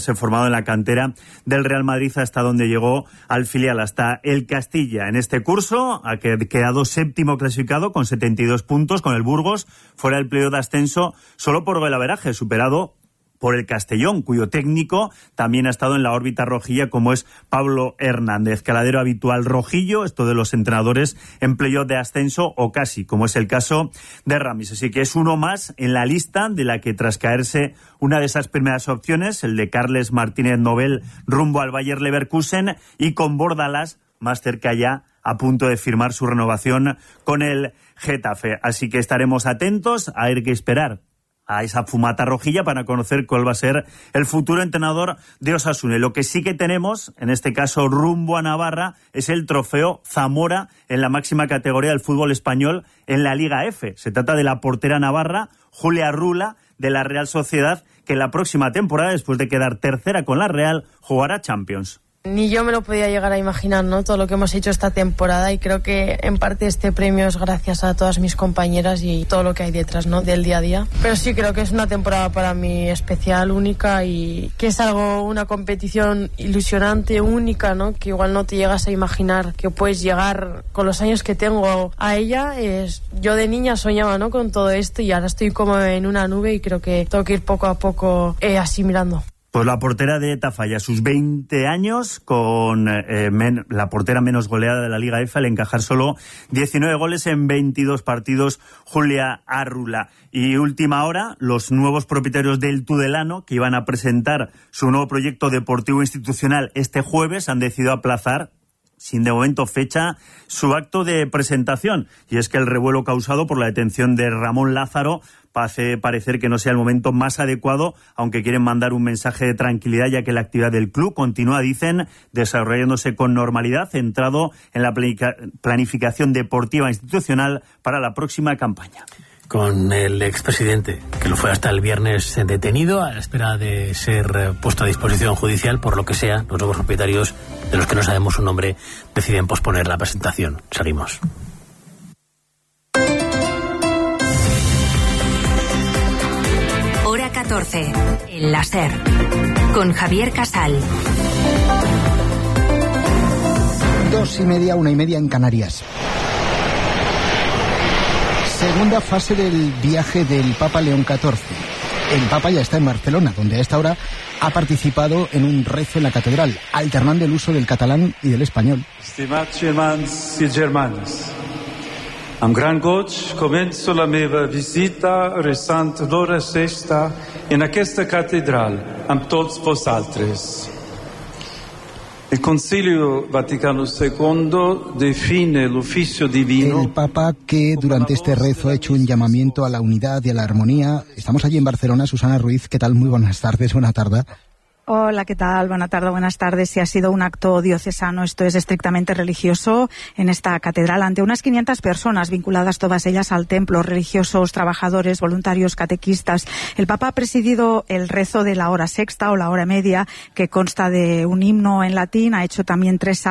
haberse formado en la cantera del Real Madrid hasta donde llegó al filial, hasta el Castilla. En este curso ha quedado séptimo clasificado con setenta y dos puntos, con el Burgos fuera del playoff de ascenso solo por golaveraje, superado por el Castellón, cuyo técnico también ha estado en la órbita rojilla, como es Pablo Hernández, caladero habitual rojillo, esto de los entrenadores en playoff de ascenso o casi, como es el caso de Ramis. Así que es uno más en la lista de la que, tras caerse una de esas primeras opciones, el de Carles Martínez Nobel rumbo al Bayer Leverkusen, y con Bordalás más cerca ya, a punto de firmar su renovación con el Getafe. Así que estaremos atentos a ver qué esperar a esa fumata rojilla para conocer cuál va a ser el futuro entrenador de Osasuna. Lo que sí que tenemos, en este caso rumbo a Navarra, es el trofeo Zamora en la máxima categoría del fútbol español en la Liga F. Se trata de la portera navarra Julia Rula, de la Real Sociedad, que la próxima temporada, después de quedar tercera con la Real, jugará Champions. Ni yo me lo podía llegar a imaginar, ¿no? Todo lo que hemos hecho esta temporada, y creo que en parte este premio es gracias a todas mis compañeras y todo lo que hay detrás, ¿no? Del día a día. Pero sí creo que es una temporada para mí especial, única, y que es algo, una competición ilusionante, única, ¿no? Que igual no te llegas a imaginar que puedes llegar con los años que tengo a ella. Es, yo de niña soñaba, ¿no? Con todo esto, y ahora estoy como en una nube y creo que tengo que ir poco a poco eh, asimilando. Pues la portera de Tafalla, sus veinte años, con eh, men, la portera menos goleada de la Liga F, al encajar solo diecinueve goles en veintidós partidos, Julia Arrula. Y última hora, los nuevos propietarios del Tudelano, que iban a presentar su nuevo proyecto deportivo institucional este jueves, han decidido aplazar, sin de momento fecha, su acto de presentación. Y es que el revuelo causado por la detención de Ramón Lázaro hace parecer que no sea el momento más adecuado, aunque quieren mandar un mensaje de tranquilidad, ya que la actividad del club continúa, dicen, desarrollándose con normalidad, centrado en la planificación deportiva institucional para la próxima campaña. Con el expresidente, que lo fue hasta el viernes detenido, a la espera de ser puesto a disposición judicial, por lo que sea, los nuevos propietarios, de los que no sabemos su nombre, deciden posponer la presentación. Salimos. Hora catorce, el láser, con Javier Casal. Dos y media, una y media en Canarias. Segunda fase del viaje del Papa León catorce. El Papa ya está en Barcelona, donde a esta hora ha participado en un rezo en la catedral, alternando el uso del catalán y del español. Estimats germans i germanes, amb gran goig començo la meva visita resant l'hora sexta en aquesta catedral amb tots vosaltres. El Concilio Vaticano segundo define el oficio divino. El Papa, que durante este rezo ha hecho un llamamiento a la unidad y a la armonía. Estamos allí en Barcelona. Susana Ruiz, ¿qué tal? Muy buenas tardes, buena tarde. Hola, ¿qué tal? Buenas tardes, buenas tardes. Si ha sido un acto diocesano, esto es estrictamente religioso en esta catedral, ante unas quinientas personas, vinculadas todas ellas al templo, religiosos, trabajadores, voluntarios, catequistas. El Papa ha presidido el rezo de la hora sexta o la hora media, que consta de un himno en latín, ha hecho también tres